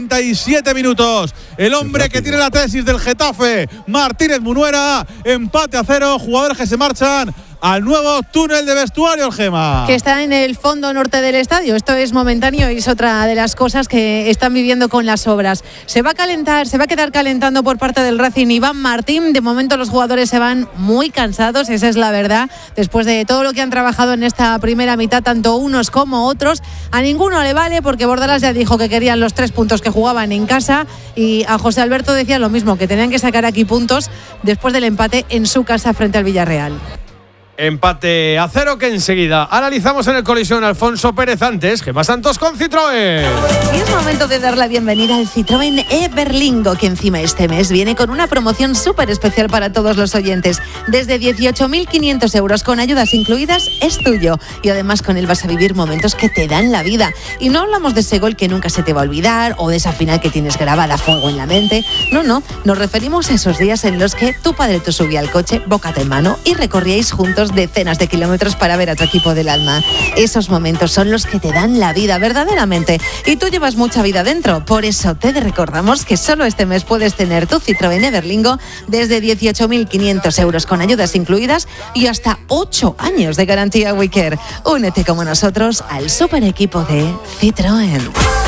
Speaker 3: 47 minutos. El hombre que tiene la tesis del Getafe, Martínez Munuera, empate a 0, jugadores que se marchan al nuevo túnel de vestuario, el Gema.
Speaker 9: Que está en el fondo norte del estadio. Esto es momentáneo y es otra de las cosas que están viviendo con las obras. Se va a calentar, se va a quedar calentando por parte del Racing Iván Martín. De momento los jugadores se van muy cansados, esa es la verdad. Después de todo lo que han trabajado en esta primera mitad, tanto unos como otros, a ninguno le vale porque Bordalás ya dijo que querían los 3 puntos que jugaban en casa y a José Alberto decía lo mismo, que tenían que sacar aquí puntos después del empate en su casa frente al Villarreal.
Speaker 2: Empate a 0 que enseguida analizamos en el Colisión. Alfonso Pérez antes, Gemma Santos con Citroën.
Speaker 9: Y es momento de dar la bienvenida al Citroën Everlingo, que encima este mes viene con una promoción súper especial para todos los oyentes. Desde 18.500 euros con ayudas incluidas es tuyo. Y además con él vas a vivir momentos que te dan la vida. Y no hablamos de ese gol que nunca se te va a olvidar o de esa final que tienes grabada a fuego en la mente. No, nos referimos a esos días en los que tu padre te subía al coche, bocata en mano, y recorríais juntos decenas de kilómetros para ver a tu equipo del alma. Esos momentos son los que te dan la vida, verdaderamente. Y tú llevas mucha vida dentro. Por eso te recordamos que solo este mes puedes tener tu Citroën Everlingo desde 18.500 euros con ayudas incluidas y hasta 8 años de garantía WeCare. Únete como nosotros al super equipo de Citroën.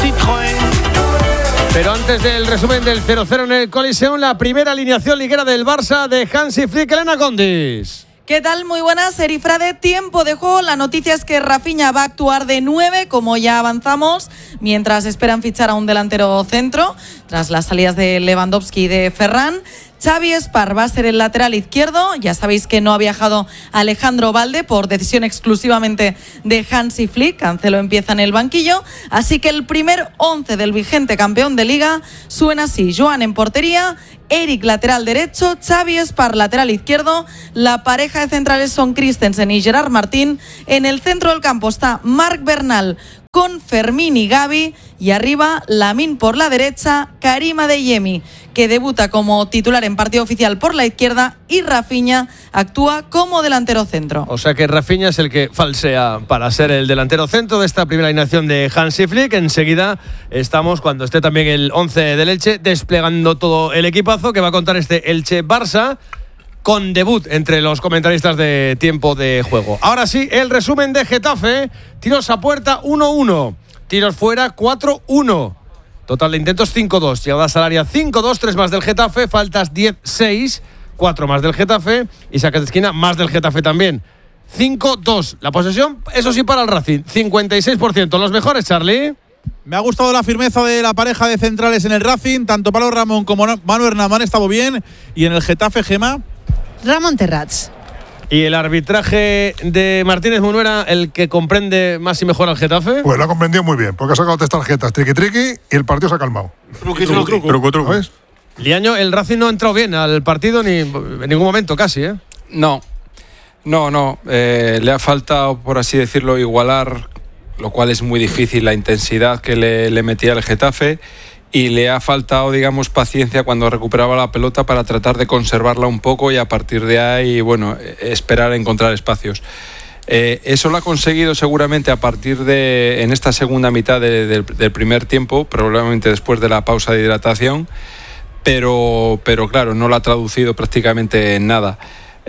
Speaker 2: Pero antes del resumen del 0-0 en el Coliseum, la primera alineación liguera del Barça de Hansi Flick, Elena Condis.
Speaker 11: ¿Qué tal? Muy buenas, Erifrade. Tiempo de juego. La noticia es que Rafinha va a actuar de 9, como ya avanzamos, mientras esperan fichar a un delantero centro, tras las salidas de Lewandowski y de Ferran. Xavi Espar va a ser el lateral izquierdo. Ya sabéis que no ha viajado Alejandro Balde por decisión exclusivamente de Hansi Flick. Cancelo empieza en el banquillo. Así que el primer 11 del vigente campeón de Liga suena así. Joan en portería, Eric lateral derecho, Xavi Espar lateral izquierdo. La pareja de centrales son Christensen y Gerard Martín. En el centro del campo está Marc Bernal con Fermín y Gavi, y arriba Lamine por la derecha, Karim Adeyemi, que debuta como titular en partido oficial por la izquierda, y Rafinha actúa como delantero centro.
Speaker 2: O sea que Rafinha es el que falsea para ser el delantero centro de esta primera alineación de Hansi Flick. Enseguida estamos, cuando esté también el 11 del Elche, desplegando todo el equipazo que va a contar este Elche-Barça, con debut entre los comentaristas de tiempo de juego. Ahora sí, el resumen de Getafe. Tiros a puerta 1-1, tiros fuera 4-1, total de intentos 5-2, llegadas al área 5-2, 3 más del Getafe, faltas 10-6, 4 más del Getafe y saques de esquina más del Getafe también, 5-2. La posesión, eso sí, para el Racing, 56%. Los mejores, Charlie.
Speaker 3: Me ha gustado la firmeza de la pareja de centrales en el Racing. Tanto Pablo Ramón como Manu Hernán han estado bien. Y en el Getafe, Gemma,
Speaker 9: Ramón Terrats.
Speaker 2: ¿Y el arbitraje de Martínez Munuera el que comprende más y mejor al Getafe?
Speaker 12: Pues lo ha comprendido muy bien, porque ha sacado 3 tarjetas, triqui-triqui, y el partido se ha calmado.
Speaker 19: Truco.
Speaker 12: ¿Sabes?
Speaker 2: Liaño, el Racing no ha entrado bien al partido ni en ningún momento casi, ¿eh?
Speaker 5: No. Le ha faltado, por así decirlo, igualar, lo cual es muy difícil, la intensidad que le metía el Getafe. Y le ha faltado, digamos, paciencia cuando recuperaba la pelota para tratar de conservarla un poco y a partir de ahí, bueno, esperar a encontrar espacios. Eso lo ha conseguido seguramente a partir de, en esta segunda mitad del primer tiempo, probablemente después de la pausa de hidratación, pero claro, no lo ha traducido prácticamente en nada.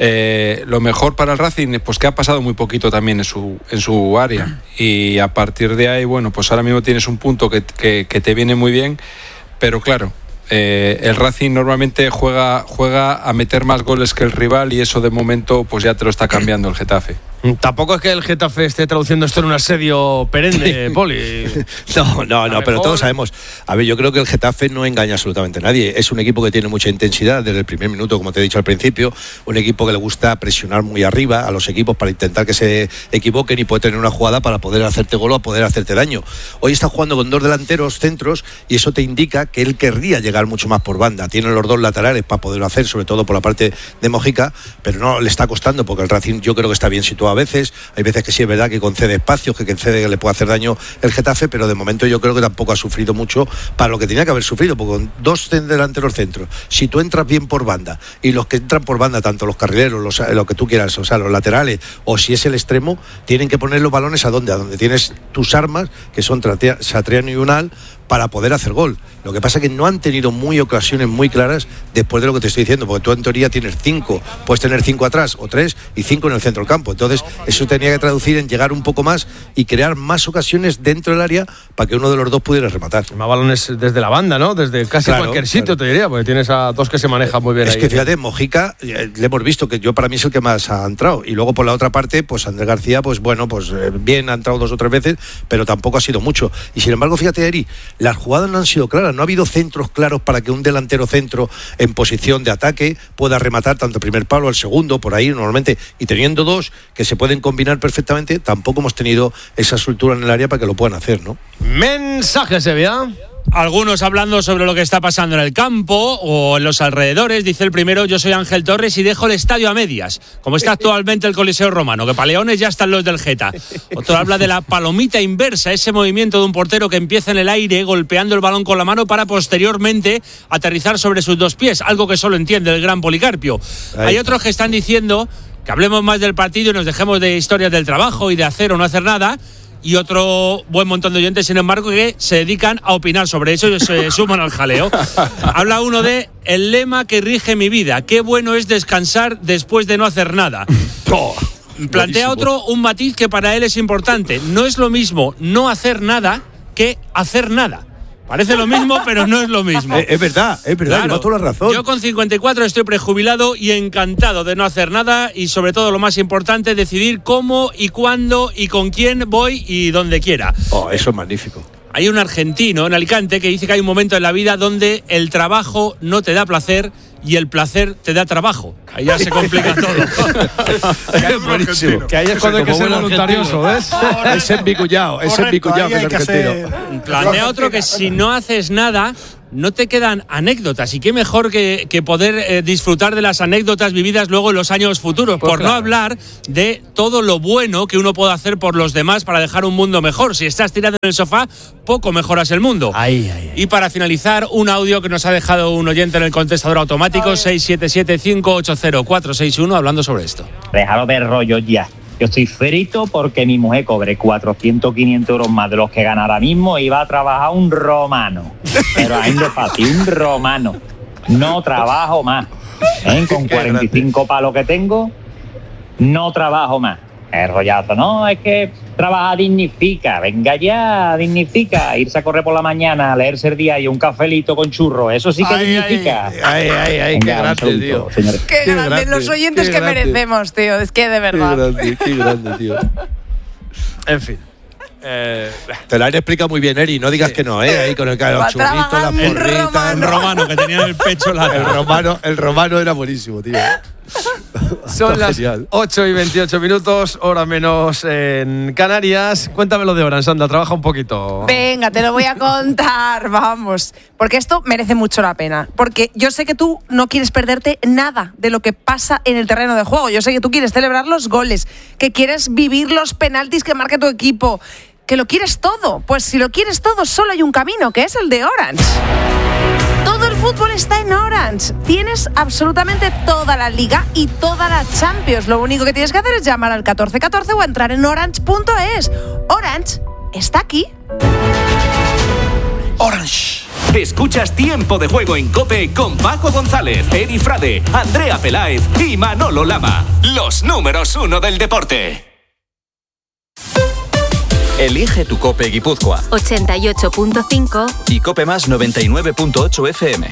Speaker 5: Lo mejor para el Racing, pues que ha pasado muy poquito también en su área, y a partir de ahí, bueno, pues ahora mismo tienes un punto que te viene muy bien, pero claro, el Racing normalmente juega a meter más goles que el rival, y eso de momento pues ya te lo está cambiando el Getafe.
Speaker 2: Tampoco es que el Getafe esté traduciendo esto en un asedio perenne, Poli.
Speaker 4: No, pero todos sabemos. A ver, yo creo que el Getafe no engaña absolutamente a nadie. Es un equipo que tiene mucha intensidad desde el primer minuto, como te he dicho al principio. Un equipo que le gusta presionar muy arriba a los equipos para intentar que se equivoquen y puede tener una jugada para poder hacerte gol o poder hacerte daño. Hoy está jugando con 2 delanteros centros y eso te indica que él querría llegar mucho más por banda. Tiene los 2 laterales para poderlo hacer, sobre todo por la parte de Mojica, pero no le está costando porque el Racing yo creo que está bien situado a veces. Hay veces que sí es verdad que concede espacios, que le puede hacer daño el Getafe, pero de momento yo creo que tampoco ha sufrido mucho para lo que tenía que haber sufrido, porque con 2 delanteros centros, si tú entras bien por banda y los que entran por banda, tanto los carrileros, lo que tú quieras, o sea, los laterales, o si es el extremo, tienen que poner los balones a donde tienes tus armas, que son Satriano y Unal, para poder hacer gol. Lo que pasa es que no han tenido ocasiones muy claras después de lo que te estoy diciendo, porque tú en teoría tienes 5, puedes tener 5 atrás o 3 y 5 en el centro del campo. Entonces eso tenía que traducir en llegar un poco más y crear más ocasiones dentro del área para que uno de los dos pudiera rematar.
Speaker 2: Más balones desde la banda, ¿no? Desde casi cualquier sitio, te diría, porque tienes a 2 que se manejan muy bien.
Speaker 4: Es
Speaker 2: ahí,
Speaker 4: que fíjate, Mojica, le hemos visto que yo para mí es el que más ha entrado, y luego por la otra parte, pues Andrés García, pues bueno, pues bien, ha entrado 2 o 3 veces, pero tampoco ha sido mucho. Y sin embargo, fíjate, Eri, las jugadas no han sido claras, no ha habido centros claros para que un delantero centro en posición de ataque pueda rematar tanto el primer palo al segundo, por ahí normalmente, y teniendo dos que se pueden combinar perfectamente, tampoco hemos tenido esa soltura en el área para que lo puedan hacer, ¿no?
Speaker 2: Mensaje, Sevilla.
Speaker 10: Algunos hablando sobre lo que está pasando en el campo o en los alrededores. Dice el primero: yo soy Ángel Torres y dejo el estadio a medias, como está actualmente el Coliseo Romano, que para Leones ya están los del Geta. Otro habla de la palomita inversa, ese movimiento de un portero que empieza en el aire golpeando el balón con la mano para posteriormente aterrizar sobre sus dos pies, algo que solo entiende el gran Policarpio. Hay otros que están diciendo que hablemos más del partido y nos dejemos de historias del trabajo y de hacer o no hacer nada. Y otro buen montón de oyentes, sin embargo, que se dedican a opinar sobre eso y se suman al jaleo. Habla uno de el lema que rige mi vida: qué bueno es descansar después de no hacer nada. Plantea otro un matiz que para él es importante: no es lo mismo no hacer nada que hacer nada. Parece lo mismo, pero no es lo mismo.
Speaker 4: Es verdad, claro. Llevas toda la razón.
Speaker 10: Yo con 54 estoy prejubilado y encantado de no hacer nada y, sobre todo, lo más importante, decidir cómo y cuándo y con quién voy y donde quiera.
Speaker 4: Eso es magnífico.
Speaker 10: Hay un argentino en Alicante que dice que hay un momento en la vida donde el trabajo no te da placer y el placer te da trabajo. Ahí ya se complica todo.
Speaker 4: Es buenísimo.
Speaker 2: Que ahí es cuando hay que ser voluntarioso, ¿ves?
Speaker 4: Es envicullado, es envicullado el argentino.
Speaker 10: Plantea otro que si no haces nada, no te quedan anécdotas. Y qué mejor que poder disfrutar de las anécdotas vividas luego en los años futuros. Pues por claro. No hablar de todo lo bueno que uno puede hacer por los demás para dejar un mundo mejor. Si estás tirado en el sofá, poco mejoras el mundo. Y para finalizar, un audio que nos ha dejado un oyente en el contestador automático, 677-580-461, hablando sobre esto.
Speaker 22: Déjalo de rollo ya. Yo estoy frito porque mi mujer cobre 400, 500 euros más de los que gana ahora mismo y va a trabajar un romano. Pero ahí de fácil, un romano. No trabajo más. Con 45 palos que tengo, no trabajo más. El rollazo, no, es que trabajar dignifica. Venga ya, dignifica. Irse a correr por la mañana, leerse el día y un cafelito con churro, eso sí que dignifica.
Speaker 4: Venga, qué grande, tío.
Speaker 22: Señores.
Speaker 8: Qué grande, los oyentes que merecemos, tío. Es que de verdad.
Speaker 4: Qué grande, tío.
Speaker 2: En fin.
Speaker 4: Te lo han explicado muy bien, Eri. No digas que no, ahí con el churrito, la porrita.
Speaker 10: El romano que tenía en el pecho la.
Speaker 4: El romano era buenísimo, tío.
Speaker 2: Son las 8:28, hora menos en Canarias. Cuéntamelo de Orange, anda, trabaja un poquito.
Speaker 8: Venga, te lo voy a contar, vamos. Porque esto merece mucho la pena. Porque yo sé que tú no quieres perderte nada de lo que pasa en el terreno de juego. Yo sé que tú quieres celebrar los goles, que quieres vivir los penaltis que marque tu equipo, que lo quieres todo. Pues si lo quieres todo, solo hay un camino, que es el de Orange. Todo el fútbol está en Orange. Tienes absolutamente toda la Liga y toda la Champions. Lo único que tienes que hacer es llamar al 1414 o entrar en orange.es. Orange está aquí.
Speaker 14: Orange. Escuchas Tiempo de Juego en COPE con Paco González, Eri Frade, Andrea Peláez y Manolo Lama. Los números 1 del deporte.
Speaker 23: Elige tu COPE Guipúzcoa
Speaker 24: 88.5
Speaker 23: y COPE Más 99.8 FM.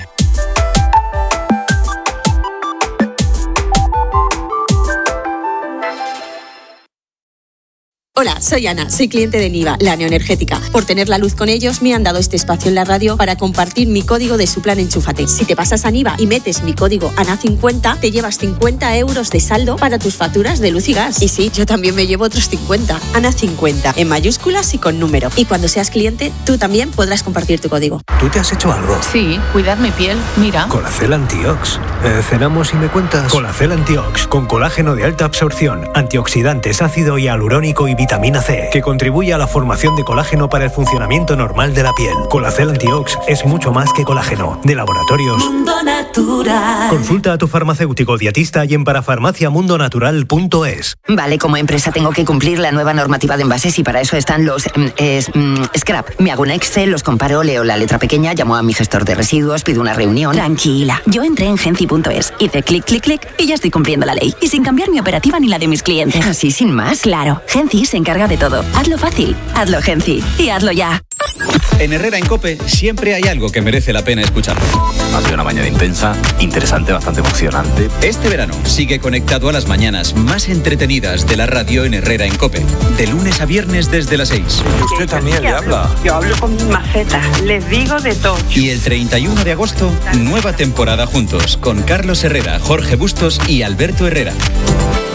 Speaker 24: Hola, soy Ana, soy cliente de Niva, la neoenergética. Por tener la luz con ellos, me han dado este espacio en la radio para compartir mi código de su plan Enchúfate. Si te pasas a Niva y metes mi código ANA50, te llevas 50 euros de saldo para tus facturas de luz y gas. Y sí, yo también me llevo otros 50. ANA50, en mayúsculas y con número. Y cuando seas cliente, tú también podrás compartir tu código.
Speaker 25: ¿Tú te has hecho algo?
Speaker 26: Sí, cuidar mi piel, mira.
Speaker 25: Colacel Antiox. ¿Cenamos y me cuentas? Colacel Antiox, con colágeno de alta absorción, antioxidantes, ácido hialurónico y vitamina C, que contribuye a la formación de colágeno para el funcionamiento normal de la piel. Colacel Antiox es mucho más que colágeno. De Laboratorios
Speaker 24: Mundo Natural.
Speaker 25: Consulta a tu farmacéutico dietista y en parafarmaciamundonatural.es.
Speaker 15: Vale, como empresa tengo que cumplir la nueva normativa de envases y para eso están los scrap. Me hago un Excel, los comparo, leo la letra pequeña, llamo a mi gestor de residuos, pido una reunión. Tranquila, yo entré en Genci.es, hice clic, clic, clic y ya estoy cumpliendo la ley. Y sin cambiar mi operativa ni la de mis clientes. Así sin más. Claro, Genci se encarga de todo. Hazlo fácil, hazlo Genci y hazlo ya.
Speaker 6: En Herrera en COPE siempre hay algo que merece la pena escuchar.
Speaker 7: Ha sido una mañana intensa, interesante, bastante emocionante.
Speaker 6: Este verano sigue conectado a las mañanas más entretenidas de la radio en Herrera en COPE. De lunes a viernes desde las 6.
Speaker 7: Y usted también le habla.
Speaker 13: Yo hablo con mis macetas, les digo de todo.
Speaker 6: Y el 31 de agosto, nueva temporada juntos con Carlos Herrera, Jorge Bustos y Alberto Herrera.